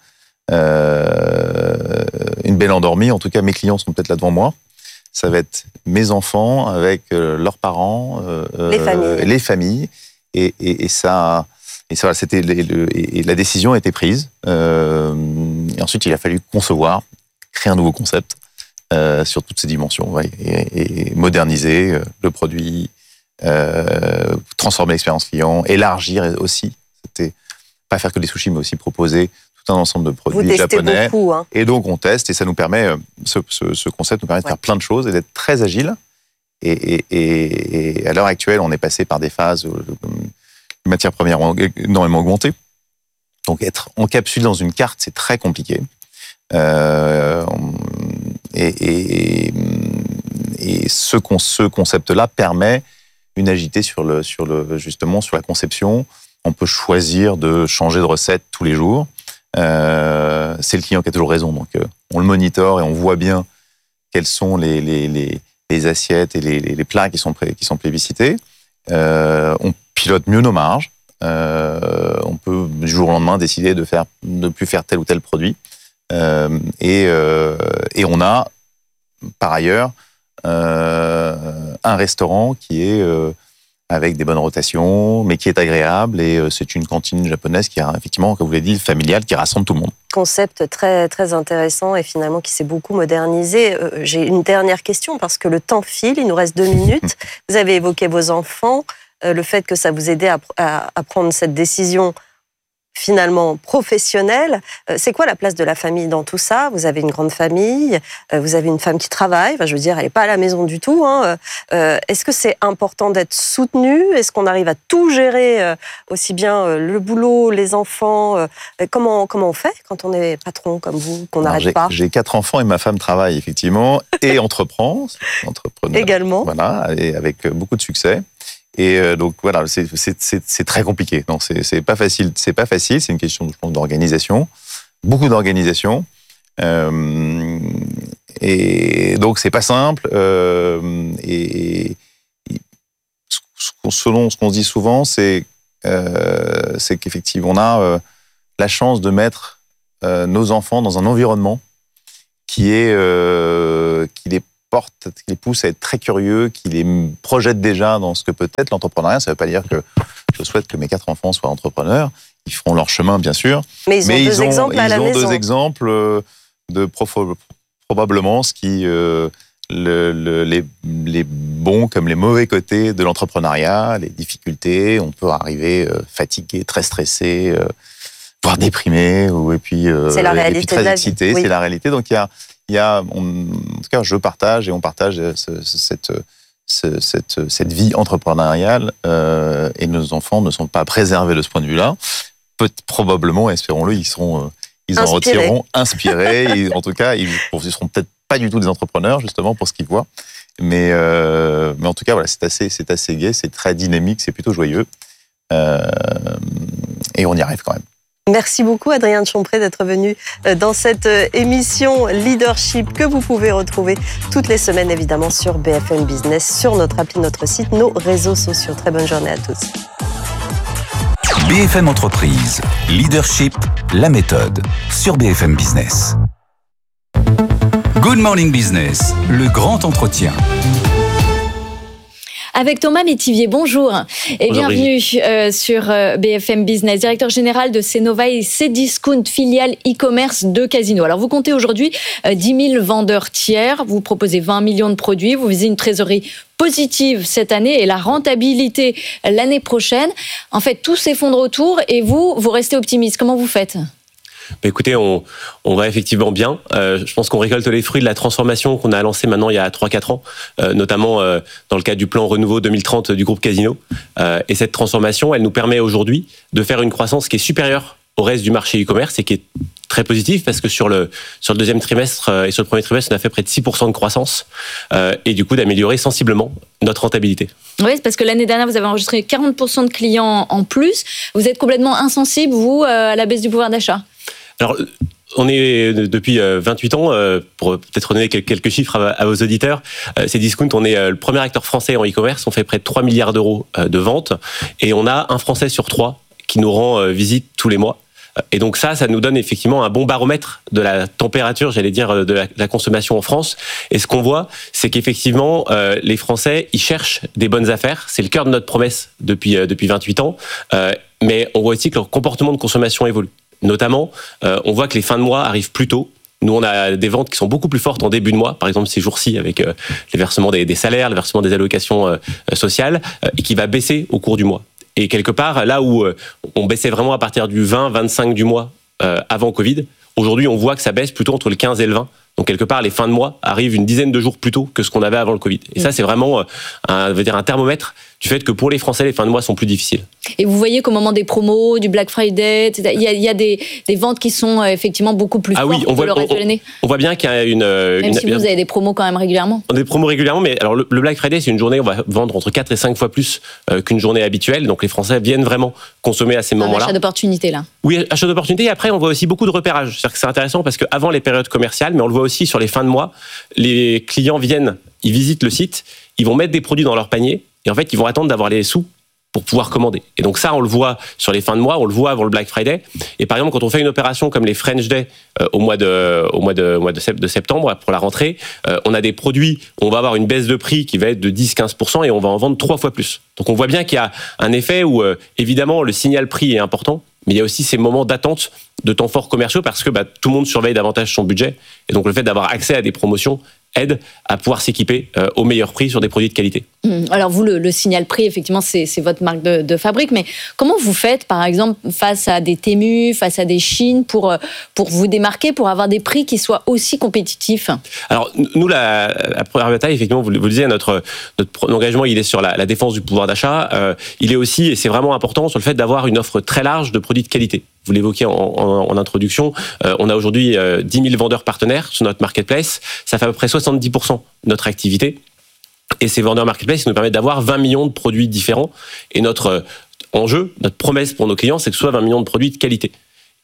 Speaker 8: euh, une belle endormie, en tout cas, mes clients sont peut-être là devant moi. Ça va être mes enfants avec euh, leurs parents, euh,
Speaker 7: les familles,
Speaker 8: les familles, et, et, et ça, et ça, c'était les, le, et la décision a été prise. Euh, et ensuite, il a fallu concevoir, créer un nouveau concept euh, sur toutes ces dimensions, ouais, et, et moderniser euh, le produit, euh, transformer l'expérience client, élargir aussi. C'était pas faire que des sushis, mais aussi proposer un ensemble de produits japonais.
Speaker 7: Beaucoup, hein.
Speaker 8: Et donc, on teste et ça nous permet, ce, ce, ce concept nous permet de ouais. faire plein de choses et d'être très agile. Et, et, et, et à l'heure actuelle, on est passé par des phases où les matières premières ont énormément augmenté. Donc, être en capsule dans une carte, c'est très compliqué. Euh, et, et, et ce, ce concept-là permet une agilité sur le, sur le, justement sur la conception. On peut choisir de changer de recette tous les jours. Euh, c'est le client qui a toujours raison, donc euh, on le monitore et on voit bien quelles sont les, les, les, les assiettes et les, les plats qui sont, pré, qui sont plébiscités. Euh, on pilote mieux nos marges. Euh, on peut du jour au lendemain décider de faire, de plus faire tel ou tel produit. Euh, et, euh, et on a par ailleurs euh, un restaurant qui est euh, avec des bonnes rotations, mais qui est agréable, et c'est une cantine japonaise qui a effectivement, comme vous l'avez dit, familiale, qui rassemble tout le monde.
Speaker 7: Concept très, très intéressant et finalement qui s'est beaucoup modernisé. Euh, j'ai une dernière question parce que le temps file, il nous reste deux minutes. Vous avez évoqué vos enfants, euh, le fait que ça vous aidait à, à, à prendre cette décision finalement professionnelle. C'est quoi la place de la famille dans tout ça? Vous avez une grande famille, vous avez une femme qui travaille, enfin, je veux dire, elle n'est pas à la maison du tout. Hein. Euh, est-ce que c'est important d'être soutenu? Est-ce qu'on arrive à tout gérer, euh, aussi bien euh, le boulot, les enfants? euh, comment, comment on fait quand on est patron comme vous, qu'on n'arrête pas?
Speaker 8: J'ai quatre enfants et ma femme travaille effectivement et entreprend, entrepreneur.
Speaker 7: Également.
Speaker 8: Voilà, et avec beaucoup de succès. Et euh, donc voilà, c'est, c'est, c'est, c'est très compliqué. Donc c'est, c'est pas facile. C'est pas facile. C'est une question, je pense, d'organisation, beaucoup d'organisation. Euh, et donc c'est pas simple. Euh, et, et selon ce qu'on se dit souvent, c'est euh, c'est qu'effectivement, on a euh, la chance de mettre euh, nos enfants dans un environnement qui, est, euh, qui les porte, qui les pousse à être très curieux, qui les projette déjà dans ce que peut être l'entrepreneuriat. Ça ne veut pas dire que je souhaite que mes quatre enfants soient entrepreneurs. Ils feront leur chemin, bien sûr.
Speaker 7: Mais ils ont
Speaker 8: Mais
Speaker 7: deux
Speaker 8: ils ont,
Speaker 7: exemples à
Speaker 8: ils
Speaker 7: la
Speaker 8: ont
Speaker 7: maison.
Speaker 8: deux exemples de profo- probablement ce qui... Euh, Le, le, les, les bons comme les mauvais côtés de l'entrepreneuriat, les difficultés. On peut arriver euh, fatigué, très stressé, euh, voire déprimé, ou et puis, euh,
Speaker 7: c'est la
Speaker 8: et
Speaker 7: réalité
Speaker 8: puis très
Speaker 7: de la
Speaker 8: excité.
Speaker 7: vie. Oui.
Speaker 8: C'est la réalité. Donc il y a, il y a on, en tout cas, je partage et on partage ce, ce, cette, ce, cette, cette vie entrepreneuriale euh, et nos enfants ne sont pas préservés de ce point de vue-là. Peut, probablement, espérons-le, ils seront, ils en
Speaker 7: Inspirés.
Speaker 8: retireront inspirés. Et, en tout cas, ils, ils seront peut-être pas du tout des entrepreneurs, justement, pour ce qu'ils voient. Mais, euh, mais en tout cas, voilà, c'est assez, c'est assez gai, c'est très dynamique, c'est plutôt joyeux. Euh, et on y arrive quand même.
Speaker 7: Merci beaucoup, Adrien de Chompré, d'être venu dans cette émission Leadership que vous pouvez retrouver toutes les semaines, évidemment, sur B F M Business, sur notre appli, notre site, nos réseaux sociaux. Très bonne journée à tous.
Speaker 4: B F M Entreprise, Leadership, la méthode, sur B F M Business. Good Morning Business, le grand entretien.
Speaker 9: Avec Thomas Métivier, bonjour et
Speaker 5: bonjour
Speaker 9: bienvenue euh, sur euh, B F M Business, directeur général de Cnova et Cdiscount, filiale e-commerce de Casino. Alors vous comptez aujourd'hui euh, dix mille vendeurs tiers, vous proposez vingt millions de produits, vous visez une trésorerie positive cette année et la rentabilité l'année prochaine. En fait, tout s'effondre autour et vous, vous restez optimiste. Comment vous faites ?
Speaker 10: Bah écoutez, on, on va effectivement bien. Euh, je pense qu'on récolte les fruits de la transformation qu'on a lancée maintenant il y a trois quatre ans, euh, notamment euh, dans le cadre du plan Renouveau deux mille trente du groupe Casino. Euh, et cette transformation, elle nous permet aujourd'hui de faire une croissance qui est supérieure au reste du marché e-commerce et qui est très positive parce que sur le, sur le deuxième trimestre et sur le premier trimestre, on a fait près de six pour cent de croissance euh, et du coup d'améliorer sensiblement notre rentabilité.
Speaker 9: Oui, c'est parce que l'année dernière, vous avez enregistré quarante pour cent de clients en plus. Vous êtes complètement insensible, vous, à la baisse du pouvoir d'achat ?
Speaker 10: Alors, on est depuis vingt-huit ans, pour peut-être donner quelques chiffres à vos auditeurs, Cdiscount, on est le premier acteur français en e-commerce, on fait près de trois milliards d'euros de ventes et on a un Français sur trois qui nous rend visite tous les mois. Et donc ça, ça nous donne effectivement un bon baromètre de la température, j'allais dire, de la, de la consommation en France. Et ce qu'on voit, c'est qu'effectivement, euh, les Français, ils cherchent des bonnes affaires. C'est le cœur de notre promesse depuis, euh, depuis vingt-huit ans. Euh, mais on voit aussi que leur comportement de consommation évolue. Notamment, euh, on voit que les fins de mois arrivent plus tôt. Nous, on a des ventes qui sont beaucoup plus fortes en début de mois, par exemple ces jours-ci, avec euh, les versements des, des salaires, le versement des allocations euh, sociales, euh, et qui va baisser au cours du mois. Et quelque part, là où euh, on baissait vraiment à partir du vingt vingt-cinq du mois euh, avant Covid, aujourd'hui, on voit que ça baisse plutôt entre le quinze et le vingt. Donc, quelque part, les fins de mois arrivent une dizaine de jours plus tôt que ce qu'on avait avant le Covid. Et ça, c'est vraiment un, veut dire un thermomètre du fait que pour les Français, les fins de mois sont plus difficiles.
Speaker 9: Et vous voyez qu'au moment des promos, du Black Friday, et cetera, il y a, il y a des, des ventes qui sont effectivement beaucoup plus
Speaker 10: ah
Speaker 9: fortes
Speaker 10: oui, on
Speaker 9: que
Speaker 10: voit,
Speaker 9: le reste
Speaker 10: on,
Speaker 9: de l'année.
Speaker 10: On voit bien qu'il y a une...
Speaker 9: Même
Speaker 10: une,
Speaker 9: si vous,
Speaker 10: une,
Speaker 9: vous avez des promos quand même régulièrement.
Speaker 10: On a des promos régulièrement, mais alors le, le Black Friday, c'est une journée où on va vendre entre quatre et cinq fois plus euh, qu'une journée habituelle. Donc les Français viennent vraiment consommer à ces moments-là.
Speaker 9: Un achat d'opportunité, là.
Speaker 10: Oui, achat d'opportunité. Et après, on voit aussi beaucoup de repérage. C'est-à-dire que c'est intéressant parce qu'avant les périodes commerciales, mais on le voit aussi sur les fins de mois, les clients viennent, ils visitent le site, ils vont mettre des produits dans leur panier et en fait, ils vont attendre d'avoir les sous pour pouvoir commander. Et donc ça, on le voit sur les fins de mois, on le voit avant le Black Friday. Et par exemple, quand on fait une opération comme les French Day euh, au mois de, au mois de, au mois de septembre pour la rentrée, euh, on a des produits où on va avoir une baisse de prix qui va être de dix à quinze pour cent et on va en vendre trois fois plus. Donc on voit bien qu'il y a un effet où, euh, évidemment, le signal prix est important, mais il y a aussi ces moments d'attente de temps forts commerciaux parce que bah, tout le monde surveille davantage son budget. Et donc le fait d'avoir accès à des promotions aide à pouvoir s'équiper euh, au meilleur prix sur des produits de qualité.
Speaker 9: Alors vous, le, le signal prix, effectivement, c'est, c'est votre marque de, de fabrique, mais comment vous faites, par exemple, face à des Temu, face à des Chine, pour, pour vous démarquer, pour avoir des prix qui soient aussi compétitifs ?
Speaker 10: Alors, nous, la, la première bataille, effectivement, vous, vous le disiez, notre, notre engagement, il est sur la, la défense du pouvoir d'achat. Euh, il est aussi, et c'est vraiment important, sur le fait d'avoir une offre très large de produits de qualité. Vous l'évoquiez en, en, en introduction, euh, on a aujourd'hui euh, dix mille vendeurs partenaires sur notre marketplace. Ça fait à peu près soixante-dix pour cent de notre activité. Et ces vendeurs marketplace, ils nous permettent d'avoir vingt millions de produits différents. Et notre euh, enjeu, notre promesse pour nos clients, c'est que ce soit vingt millions de produits de qualité.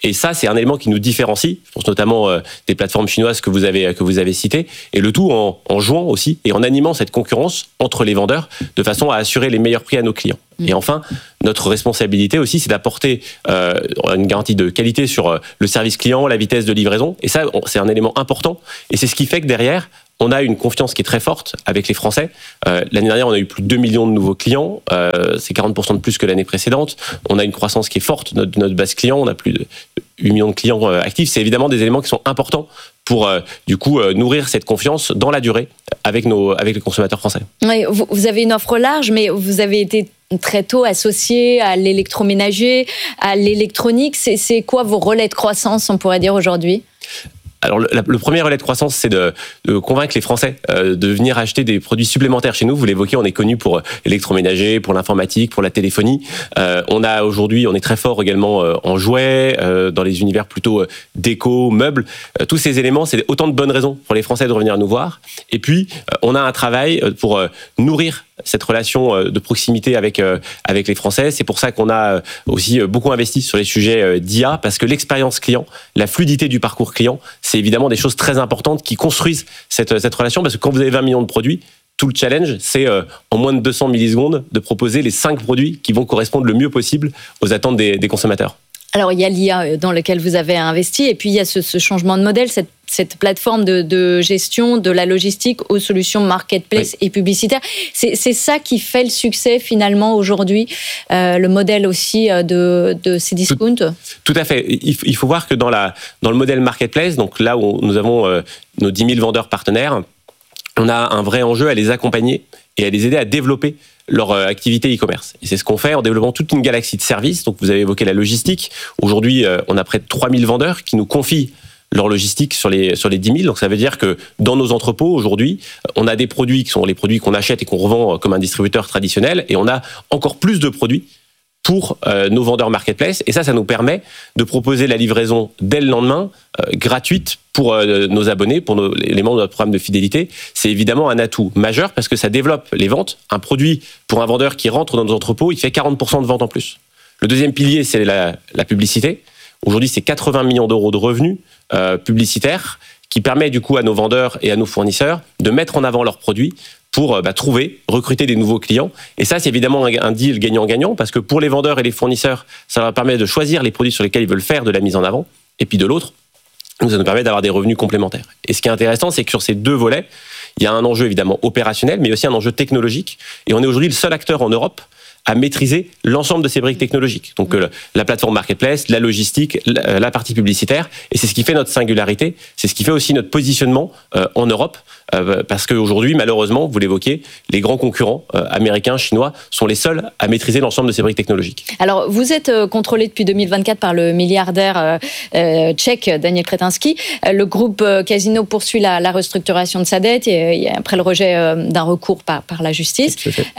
Speaker 10: Et ça, c'est un élément qui nous différencie. Je pense notamment euh, des plateformes chinoises que vous avez que vous avez citées. Et le tout en, en jouant aussi et en animant cette concurrence entre les vendeurs de façon à assurer les meilleurs prix à nos clients. Mmh. Et enfin, notre responsabilité aussi, c'est d'apporter euh, une garantie de qualité sur euh, le service client, la vitesse de livraison. Et ça, on, c'est un élément important. Et c'est ce qui fait que derrière, on a une confiance qui est très forte avec les Français. Euh, l'année dernière, on a eu plus de deux millions de nouveaux clients. Euh, c'est quarante pour cent de plus que l'année précédente. On a une croissance qui est forte de notre, notre base client. On a plus de huit millions de clients euh, actifs. C'est évidemment des éléments qui sont importants pour, euh, du coup, euh, nourrir cette confiance dans la durée avec, nos, avec les consommateurs français.
Speaker 9: Oui, vous, vous avez une offre large, mais vous avez été très tôt associé à l'électroménager, à l'électronique. C'est, c'est quoi vos relais de croissance, on pourrait dire, aujourd'hui ?
Speaker 10: Alors le, le premier relais de croissance, c'est de, de convaincre les Français euh, de venir acheter des produits supplémentaires chez nous. Vous l'évoquez, on est connu pour l'électroménager, pour l'informatique, pour la téléphonie. Euh, on a aujourd'hui, on est très fort également euh, en jouets, euh, dans les univers plutôt euh, déco, meubles. Euh, tous ces éléments, c'est autant de bonnes raisons pour les Français de revenir nous voir. Et puis, euh, on a un travail pour euh, nourrir cette relation de proximité avec euh, avec les Français. C'est pour ça qu'on a aussi beaucoup investi sur les sujets d'I A, parce que l'expérience client, la fluidité du parcours client, c'est évidemment des choses très importantes qui construisent cette cette relation, parce que quand vous avez vingt millions de produits, tout le challenge, c'est euh, en moins de deux cents millisecondes de proposer les cinq produits qui vont correspondre le mieux possible aux attentes des, des consommateurs.
Speaker 9: Alors, il y a l'I A dans lequel vous avez investi, et puis il y a ce, ce changement de modèle, cette, cette plateforme de, de gestion de la logistique aux solutions marketplace oui. et publicitaires. C'est, c'est ça qui fait le succès, finalement, aujourd'hui, euh, le modèle aussi de, de Cdiscount.
Speaker 10: Tout, tout à fait. Il, il faut voir que dans, la, dans le modèle marketplace, donc là où nous avons euh, nos dix mille vendeurs partenaires, on a un vrai enjeu à les accompagner et à les aider à développer leur activité e-commerce. Et c'est ce qu'on fait en développant toute une galaxie de services. Donc, vous avez évoqué la logistique. Aujourd'hui, on a près de trois mille vendeurs qui nous confient leur logistique sur les, sur les dix mille. Donc, ça veut dire que dans nos entrepôts, aujourd'hui, on a des produits qui sont les produits qu'on achète et qu'on revend comme un distributeur traditionnel. Et on a encore plus de produits pour euh, nos vendeurs marketplace. Et ça, ça nous permet de proposer la livraison dès le lendemain, euh, gratuite pour euh, nos abonnés, pour nos, les membres de notre programme de fidélité. C'est évidemment un atout majeur parce que ça développe les ventes. Un produit pour un vendeur qui rentre dans nos entrepôts, il fait quarante pour cent de ventes en plus. Le deuxième pilier, c'est la, la publicité. Aujourd'hui, c'est quatre-vingts millions d'euros de revenus euh, publicitaires qui permet du coup à nos vendeurs et à nos fournisseurs de mettre en avant leurs produits pour bah, trouver, recruter des nouveaux clients. Et ça, c'est évidemment un, un deal gagnant-gagnant, parce que pour les vendeurs et les fournisseurs, ça leur permet de choisir les produits sur lesquels ils veulent faire de la mise en avant. Et puis de l'autre, ça nous permet d'avoir des revenus complémentaires. Et ce qui est intéressant, c'est que sur ces deux volets, il y a un enjeu évidemment opérationnel, mais aussi un enjeu technologique. Et on est aujourd'hui le seul acteur en Europe à maîtriser l'ensemble de ces briques technologiques. Donc euh, la plateforme marketplace, la logistique, la, la partie publicitaire, et c'est ce qui fait notre singularité, c'est ce qui fait aussi notre positionnement euh, en Europe, euh, parce qu'aujourd'hui, malheureusement, vous l'évoquez, les grands concurrents euh, américains, chinois, sont les seuls à maîtriser l'ensemble de ces briques technologiques.
Speaker 9: Alors, vous êtes euh, contrôlé depuis deux mille vingt-quatre par le milliardaire euh, euh, tchèque Daniel Kretinsky. Euh, le groupe euh, Casino poursuit la, la restructuration de sa dette, et, et après le rejet euh, d'un recours par, par la justice,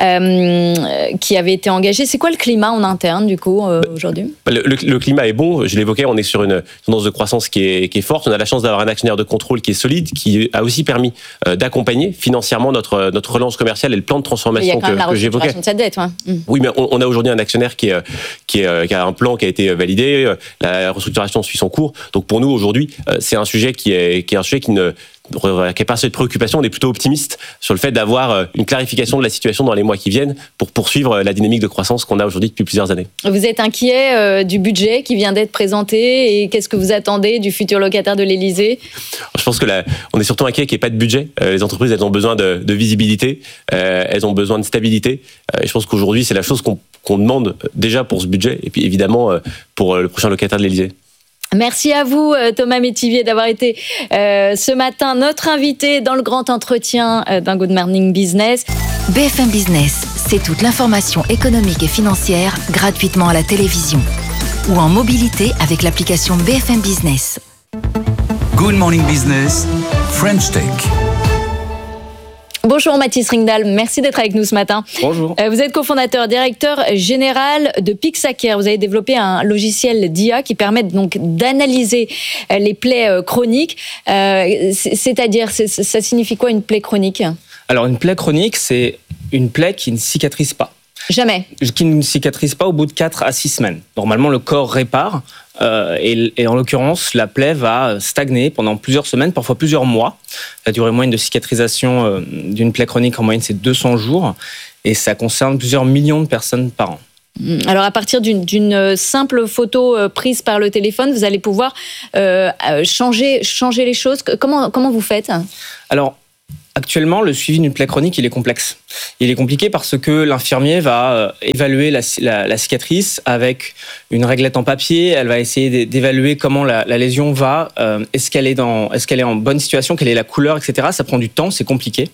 Speaker 9: euh, qui avait été engagé. C'est quoi le climat en interne, du coup, euh, aujourd'hui ?
Speaker 10: le, le, le climat est bon. Je l'évoquais, on est sur une tendance de croissance qui est, qui est forte. On a la chance d'avoir un actionnaire de contrôle qui est solide, qui a aussi permis euh, d'accompagner financièrement notre, notre relance commerciale et le plan de transformation que, que j'évoquais.
Speaker 9: De sa dette, ouais. mmh.
Speaker 10: Oui, mais on, on a aujourd'hui un actionnaire qui, est, qui, est, qui a un plan qui a été validé. La restructuration suit son cours. Donc pour nous, aujourd'hui, c'est un sujet qui est, qui est un sujet qui ne qui n'est pas cette préoccupation, on est plutôt optimiste sur le fait d'avoir une clarification de la situation dans les mois qui viennent pour poursuivre la dynamique de croissance qu'on a aujourd'hui depuis plusieurs années.
Speaker 9: Vous êtes inquiet euh, du budget qui vient d'être présenté, et qu'est-ce que vous attendez du futur locataire de l'Élysée ?
Speaker 10: Je pense que là, on est surtout inquiet qu'il n'y ait pas de budget. Euh, les entreprises, elles ont besoin de, de visibilité, euh, elles ont besoin de stabilité. Euh, et je pense qu'aujourd'hui, c'est la chose qu'on, qu'on demande déjà pour ce budget, et puis évidemment euh, pour le prochain locataire de l'Élysée.
Speaker 9: Merci à vous, Thomas Métivier, d'avoir été euh, ce matin notre invité dans le grand entretien euh, d'un Good Morning Business.
Speaker 11: B F M Business, c'est toute l'information économique et financière gratuitement à la télévision ou en mobilité avec l'application B F M Business.
Speaker 4: Good Morning Business, French Tech.
Speaker 9: Bonjour Mathis Ringdahl, merci d'être avec nous ce matin.
Speaker 12: Bonjour.
Speaker 9: Vous êtes cofondateur, directeur général de Pixacare. Vous avez développé un logiciel d'I A qui permet donc d'analyser les plaies chroniques. Euh, c'est-à-dire, c'est, ça signifie quoi une plaie chronique ?
Speaker 12: Alors une plaie chronique, c'est une plaie qui ne cicatrise pas.
Speaker 9: Jamais.
Speaker 12: Qui ne cicatrise pas au bout de quatre à six semaines. Normalement, le corps répare. Euh, et, et en l'occurrence, la plaie va stagner pendant plusieurs semaines, parfois plusieurs mois. La durée moyenne de cicatrisation euh, d'une plaie chronique en moyenne, c'est deux cents jours. Et ça concerne plusieurs millions de personnes par an.
Speaker 9: Alors, à partir d'une, d'une simple photo prise par le téléphone, vous allez pouvoir euh, changer, changer les choses. Comment, comment vous faites ?
Speaker 12: Alors, actuellement, le suivi d'une plaie chronique, il est complexe. Il est compliqué parce que l'infirmier va évaluer la, la, la cicatrice avec une réglette en papier. Elle va essayer d'évaluer comment la, la lésion va. Euh, est-ce qu'elle est dans, est-ce qu'elle est en bonne situation, quelle est la couleur, et cetera. Ça prend du temps, c'est compliqué.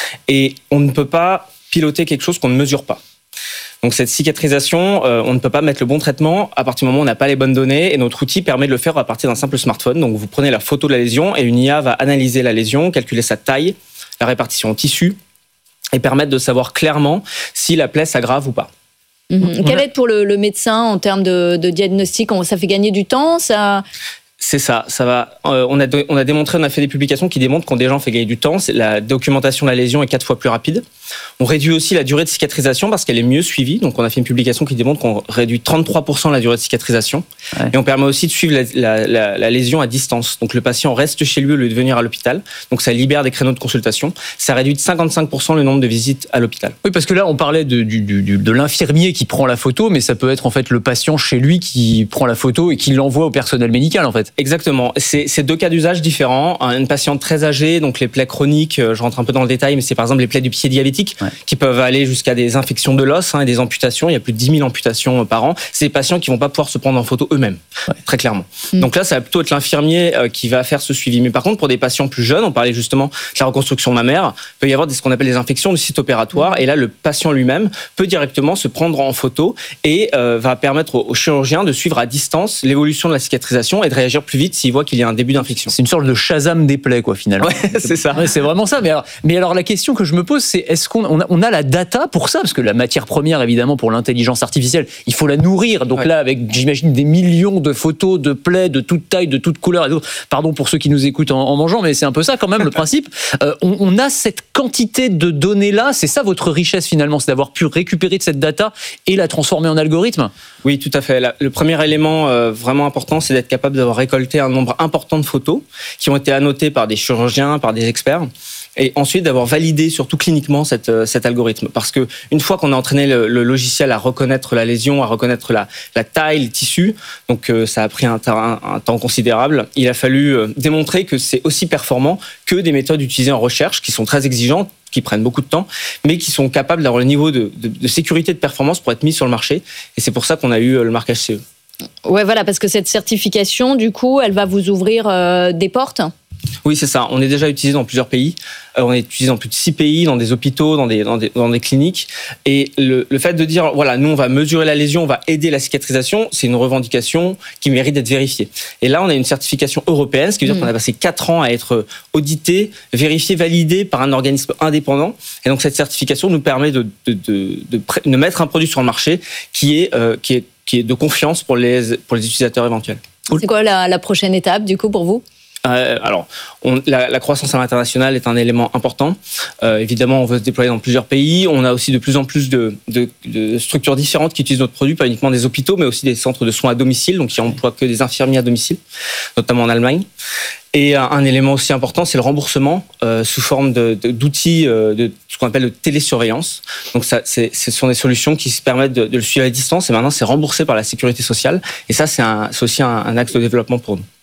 Speaker 12: Et on ne peut pas piloter quelque chose qu'on ne mesure pas. Donc cette cicatrisation, euh, on ne peut pas mettre le bon traitement à partir du moment où on n'a pas les bonnes données, et notre outil permet de le faire à partir d'un simple smartphone. Donc vous prenez la photo de la lésion et une I A va analyser la lésion, calculer sa taille, la répartition en tissu et permettre de savoir clairement si la plaie s'aggrave ou pas.
Speaker 9: Mmh. Quelle aide pour le, le médecin en termes de, de diagnostic ? Ça fait gagner du temps, ça...
Speaker 12: C'est ça, ça va. Euh, on a on a démontré, on a fait des publications qui démontrent qu'on déjà on fait gagner du temps. C'est la documentation de la lésion est quatre fois plus rapide. On réduit aussi la durée de cicatrisation parce qu'elle est mieux suivie. Donc on a fait une publication qui démontre qu'on réduit trente-trois pour cent la durée de cicatrisation. Ouais. Et on permet aussi de suivre la, la, la, la lésion à distance. Donc le patient reste chez lui au lieu de venir à l'hôpital. Donc ça libère des créneaux de consultation. Ça réduit de cinquante-cinq pour cent le nombre de visites à l'hôpital.
Speaker 13: Oui, parce que là on parlait de, du, du, de l'infirmier qui prend la photo, mais ça peut être en fait le patient chez lui qui prend la photo et qui l'envoie au personnel médical en fait.
Speaker 12: Exactement. C'est, c'est deux cas d'usage différents. Une patiente très âgée, donc les plaies chroniques, je rentre un peu dans le détail, mais c'est par exemple les plaies du pied diabétique, ouais. qui peuvent aller jusqu'à des infections de l'os hein, et des amputations. Il y a plus de dix mille amputations par an. C'est des patients qui vont pas pouvoir se prendre en photo eux-mêmes, ouais. très clairement. Mmh. Donc là, ça va plutôt être l'infirmier euh, qui va faire ce suivi. Mais par contre, pour des patients plus jeunes, on parlait justement de la reconstruction mammaire, il peut y avoir des, ce qu'on appelle des infections du site opératoire. Mmh. Et là, le patient lui-même peut directement se prendre en photo et euh, va permettre au, au chirurgien de suivre à distance l'évolution de la cicatrisation et de réagir plus vite s'il voit qu'il y a un début d'infection.
Speaker 13: C'est une sorte de Shazam des plaies, quoi, finalement.
Speaker 12: Ouais, c'est ça.
Speaker 13: Ouais, c'est vraiment ça. Mais alors, mais alors, la question que je me pose, c'est est-ce qu'on on a, on a la data pour ça ? Parce que la matière première, évidemment, pour l'intelligence artificielle, il faut la nourrir. Donc ouais. là, avec, j'imagine, des millions de photos de plaies de toute taille, de toute couleur. Pardon pour ceux qui nous écoutent en, en mangeant, mais c'est un peu ça quand même le principe. Euh, on, on a cette quantité de données-là. C'est ça votre richesse, finalement, c'est d'avoir pu récupérer de cette data et la transformer en algorithme ?
Speaker 12: Oui, tout à fait. La, le premier élément euh, vraiment important, c'est d'être capable d'avoir récolté un nombre important de photos qui ont été annotées par des chirurgiens, par des experts, et ensuite d'avoir validé surtout cliniquement cette, euh, cet algorithme. Parce que une fois qu'on a entraîné le, le logiciel à reconnaître la lésion, à reconnaître la, la taille, le tissu, donc euh, ça a pris un, un, un temps considérable, il a fallu euh, démontrer que c'est aussi performant que des méthodes utilisées en recherche qui sont très exigeantes, qui prennent beaucoup de temps, mais qui sont capables d'avoir le niveau de, de, de sécurité et de performance pour être mis sur le marché. Et c'est pour ça qu'on a eu le marquage C E.
Speaker 9: Ouais, voilà, parce que cette certification, du coup, elle va vous ouvrir euh, des portes.
Speaker 12: Oui, c'est ça. On est déjà utilisé dans plusieurs pays. Euh, on est utilisé dans plus de six pays, dans des hôpitaux, dans des, dans des, dans des cliniques. Et le, le fait de dire, voilà, nous, on va mesurer la lésion, on va aider la cicatrisation, c'est une revendication qui mérite d'être vérifiée. Et là, on a une certification européenne, ce qui veut dire mmh. qu'on a passé quatre ans à être audité, vérifié, validé par un organisme indépendant. Et donc, cette certification nous permet de, de, de, de, de mettre un produit sur le marché qui est, euh, qui est, qui est de confiance pour les, pour les utilisateurs éventuels.
Speaker 9: C'est quoi la, la prochaine étape, du coup, pour vous ?
Speaker 12: Euh, alors, on, la, la croissance à l'international est un élément important. Euh, évidemment, on veut se déployer dans plusieurs pays. On a aussi de plus en plus de, de, de structures différentes qui utilisent notre produit, pas uniquement des hôpitaux, mais aussi des centres de soins à domicile, donc qui emploient que des infirmiers à domicile, notamment en Allemagne. Et un, un élément aussi important, c'est le remboursement euh, sous forme de, de, d'outils euh, de ce qu'on appelle de télésurveillance. Donc, ça, c'est, ce sont des solutions qui se permettent de, de le suivre à distance, et maintenant, c'est remboursé par la sécurité sociale. Et ça, c'est, un, c'est aussi un, un axe de développement pour nous.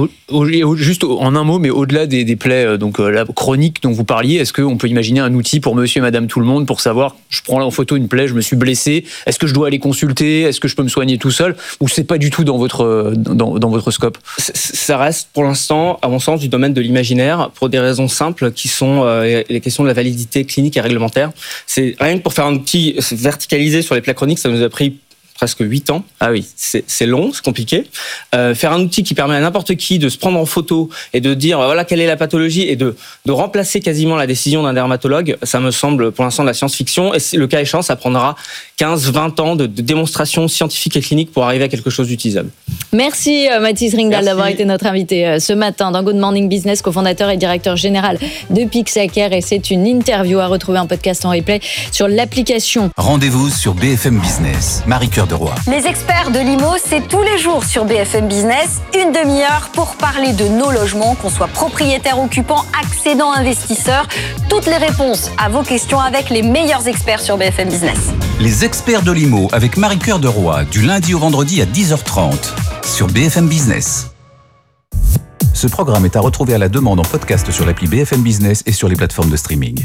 Speaker 13: Juste en un mot, mais au-delà des, des plaies donc, la chronique dont vous parliez, est-ce qu'on peut imaginer un outil pour monsieur et madame tout le monde pour savoir, je prends là en photo une plaie, je me suis blessé, est-ce que je dois aller consulter, est-ce que je peux me soigner tout seul, ou c'est pas du tout dans votre, dans, dans votre scope ?
Speaker 12: Ça reste pour l'instant, à mon sens, du domaine de l'imaginaire, pour des raisons simples qui sont euh, les questions de la validité clinique et réglementaire. C'est rien que pour faire un outil verticalisé sur les plaies chroniques, ça nous a pris presque huit ans.
Speaker 13: Ah oui.
Speaker 12: C'est, c'est long, c'est compliqué. Euh, faire un outil qui permet à n'importe qui de se prendre en photo et de dire voilà quelle est la pathologie et de, de remplacer quasiment la décision d'un dermatologue, ça me semble pour l'instant de la science-fiction. Et le cas échéant, ça prendra quinze vingt ans de, de démonstration scientifique et clinique pour arriver à quelque chose d'utilisable.
Speaker 9: Merci Mathis Ringdahl
Speaker 12: Merci.
Speaker 9: d'avoir été notre invité ce matin dans Good Morning Business, cofondateur et directeur général de Pixacare. Et c'est une interview à retrouver en podcast en replay sur l'application.
Speaker 4: Rendez-vous sur B F M Business. Marie-Cœur de Roy.
Speaker 14: Les experts de l'I M O, c'est tous les jours sur B F M Business, une demi-heure pour parler de nos logements, qu'on soit propriétaire, occupant, accédant, investisseur. Toutes les réponses à vos questions avec les meilleurs experts sur B F M Business.
Speaker 4: Les experts de l'I M O avec Marie-Cœur de Roy, du lundi au vendredi à dix heures trente sur B F M Business. Ce programme est à retrouver à la demande en podcast sur l'appli B F M Business et sur les plateformes de streaming.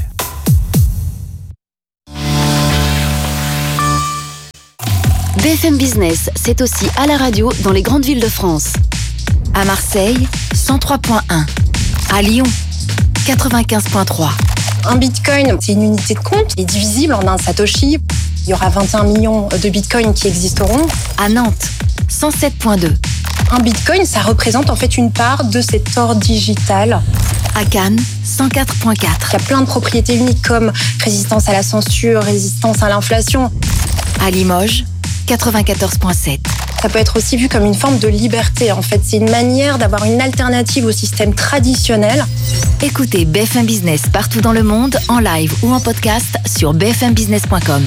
Speaker 11: B F M Business, c'est aussi à la radio dans les grandes villes de France. À Marseille, cent trois virgule un. À Lyon, quatre-vingt-quinze virgule trois.
Speaker 15: Un bitcoin, c'est une unité de compte, il est divisible en un satoshi. Il y aura vingt et un millions de bitcoins qui existeront.
Speaker 11: À Nantes, cent sept virgule deux.
Speaker 15: Un bitcoin, ça représente en fait une part de cet or digital.
Speaker 11: À Cannes, cent quatre virgule quatre.
Speaker 15: Il y a plein de propriétés uniques comme résistance à la censure, résistance à l'inflation.
Speaker 11: À Limoges, quatre-vingt-quatorze virgule sept.
Speaker 15: Ça peut être aussi vu comme une forme de liberté. En fait, c'est une manière d'avoir une alternative au système traditionnel.
Speaker 11: Écoutez B F M Business partout dans le monde, en live ou en podcast sur b f m business point com.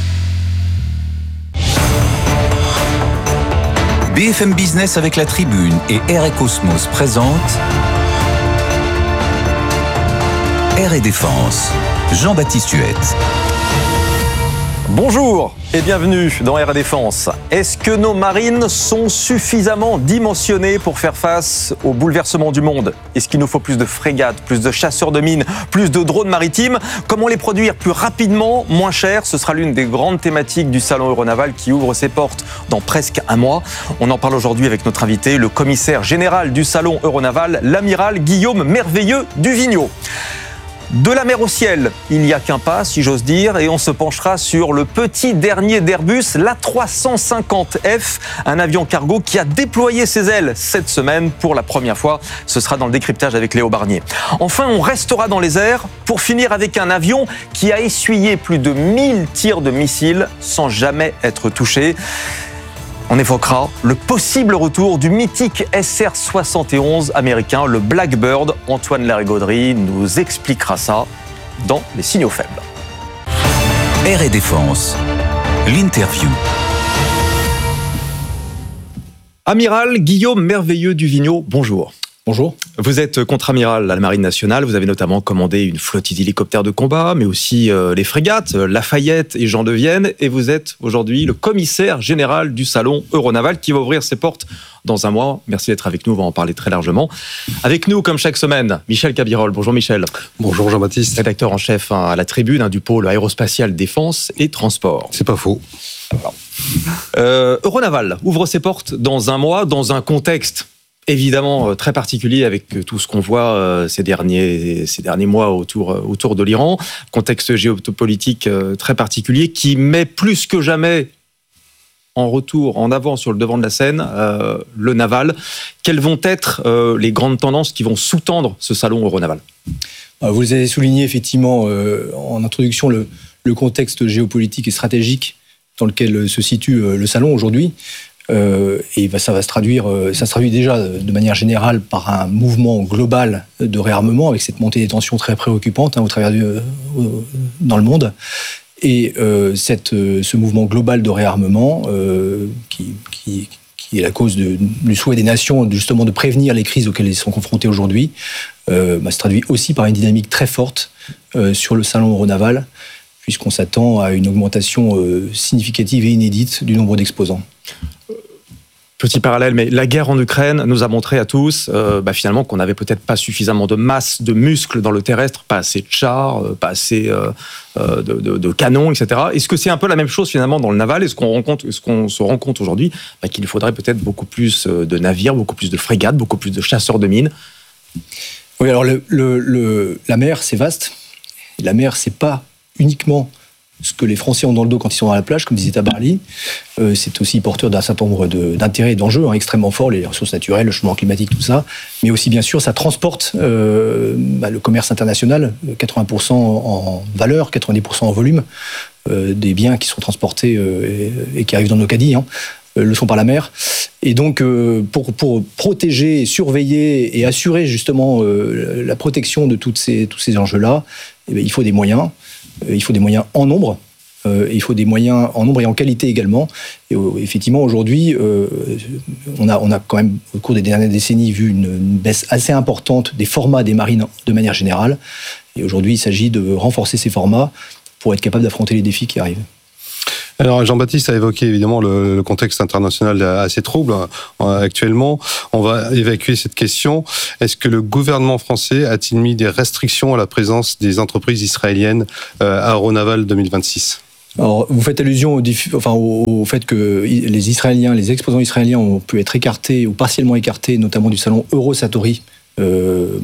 Speaker 4: B F M Business avec la Tribune et Air et Cosmos présente Air et Défense. Jean-Baptiste Huette.
Speaker 16: Bonjour et bienvenue dans Air et Défense. Est-ce que nos marines sont suffisamment dimensionnées pour faire face aux bouleversements du monde ? Est-ce qu'il nous faut plus de frégates, plus de chasseurs de mines, plus de drones maritimes ? Comment les produire plus rapidement, moins cher ? Ce sera l'une des grandes thématiques du Salon Euronaval qui ouvre ses portes dans presque un mois. On en parle aujourd'hui avec notre invité, le commissaire général du Salon Euronaval, l'amiral Guillaume Merveilleux du Vigneaud. De la mer au ciel, il n'y a qu'un pas, si j'ose dire, et on se penchera sur le petit dernier d'Airbus, l'A trois cent cinquante F, un avion cargo qui a déployé ses ailes cette semaine pour la première fois. Ce sera dans le décryptage avec Léo Barnier. Enfin, on restera dans les airs pour finir avec un avion qui a essuyé plus de mille tirs de missiles sans jamais être touché. On évoquera le possible retour du mythique S R soixante et onze américain, le Blackbird. Antoine Larigauderie nous expliquera ça dans Les Signaux Faibles.
Speaker 4: Air et Défense, l'interview.
Speaker 16: Amiral Guillaume Merveilleux du Vigneaud, bonjour.
Speaker 17: Bonjour.
Speaker 16: Vous êtes contre-amiral à la Marine nationale. Vous avez notamment commandé une flottille d'hélicoptères de combat, mais aussi euh, les frégates, Lafayette et Jean de Vienne. Et vous êtes aujourd'hui le commissaire général du Salon Euronaval qui va ouvrir ses portes dans un mois. Merci d'être avec nous, on va en parler très largement. Avec nous, comme chaque semaine, Michel Cabirol. Bonjour Michel.
Speaker 17: Bonjour Jean-Baptiste.
Speaker 16: Rédacteur en chef hein, à la Tribune hein, du pôle aérospatial défense et transport.
Speaker 17: C'est pas faux.
Speaker 16: Euh, Euronaval ouvre ses portes dans un mois, dans un contexte évidemment très particulier avec tout ce qu'on voit ces derniers, ces derniers mois autour, autour de l'Iran. Contexte géopolitique très particulier qui met plus que jamais en retour, en avant sur le devant de la scène, euh, le naval. Quelles vont être euh, les grandes tendances qui vont sous-tendre ce salon Euronaval ?
Speaker 17: Vous les avez souligné effectivement euh, en introduction le, le contexte géopolitique et stratégique dans lequel se situe euh, le salon aujourd'hui. Euh, et ça va se traduire, ça se traduit déjà de manière générale par un mouvement global de réarmement avec cette montée des tensions très préoccupante hein, au travers du, euh, dans le monde. Et euh, cette, ce mouvement global de réarmement euh, qui, qui, qui est la cause de, du souhait des nations justement de prévenir les crises auxquelles ils sont confrontés aujourd'hui, euh, bah, se traduit aussi par une dynamique très forte euh, sur le salon Euronaval, puisqu'on s'attend à une augmentation euh, significative et inédite du nombre d'exposants.
Speaker 16: Petit parallèle, mais la guerre en Ukraine nous a montré à tous euh, bah finalement qu'on n'avait peut-être pas suffisamment de masse, de muscles dans le terrestre, pas assez de chars, euh, pas assez euh, euh, de, de, de canons, et cetera. Est-ce que c'est un peu la même chose finalement dans le naval ? Est-ce qu'on, rencontre, est-ce qu'on se rend compte aujourd'hui bah, qu'il faudrait peut-être beaucoup plus de navires, beaucoup plus de frégates, beaucoup plus de chasseurs de mines ?
Speaker 17: Oui, alors le, le, le, la mer, c'est vaste. Et la mer, c'est pas uniquement ce que les Français ont dans le dos quand ils sont à la plage, comme disait Tabarly. Euh, c'est aussi porteur d'un certain nombre de, d'intérêts et d'enjeux hein, extrêmement forts, les ressources naturelles, le changement climatique, tout ça. Mais aussi, bien sûr, ça transporte euh, bah, le commerce international, quatre-vingts pour cent en valeur, quatre-vingt-dix pour cent en volume, euh, des biens qui sont transportés euh, et, et qui arrivent dans nos caddies, hein, euh, le sont par la mer. Et donc, euh, pour, pour protéger, surveiller et assurer justement euh, la protection de toutes ces, tous ces enjeux-là, eh bien, il faut des moyens. Il faut des moyens en nombre, euh, et il faut des moyens en nombre et en qualité également. Et euh, effectivement, aujourd'hui, euh, on, a, on a quand même, au cours des dernières décennies, vu une, une baisse assez importante des formats des marines de manière générale. Et aujourd'hui, il s'agit de renforcer ces formats pour être capable d'affronter les défis qui arrivent.
Speaker 18: Alors Jean-Baptiste a évoqué évidemment le, le contexte international assez trouble euh, actuellement. On va évacuer cette question. Est-ce que le gouvernement français a-t-il mis des restrictions à la présence des entreprises israéliennes euh, à Aéronaval deux mille vingt-six ?
Speaker 17: Alors, vous faites allusion au, enfin, au, au fait que les Israéliens, les exposants israéliens ont pu être écartés ou partiellement écartés, notamment du salon Eurosatori, euh,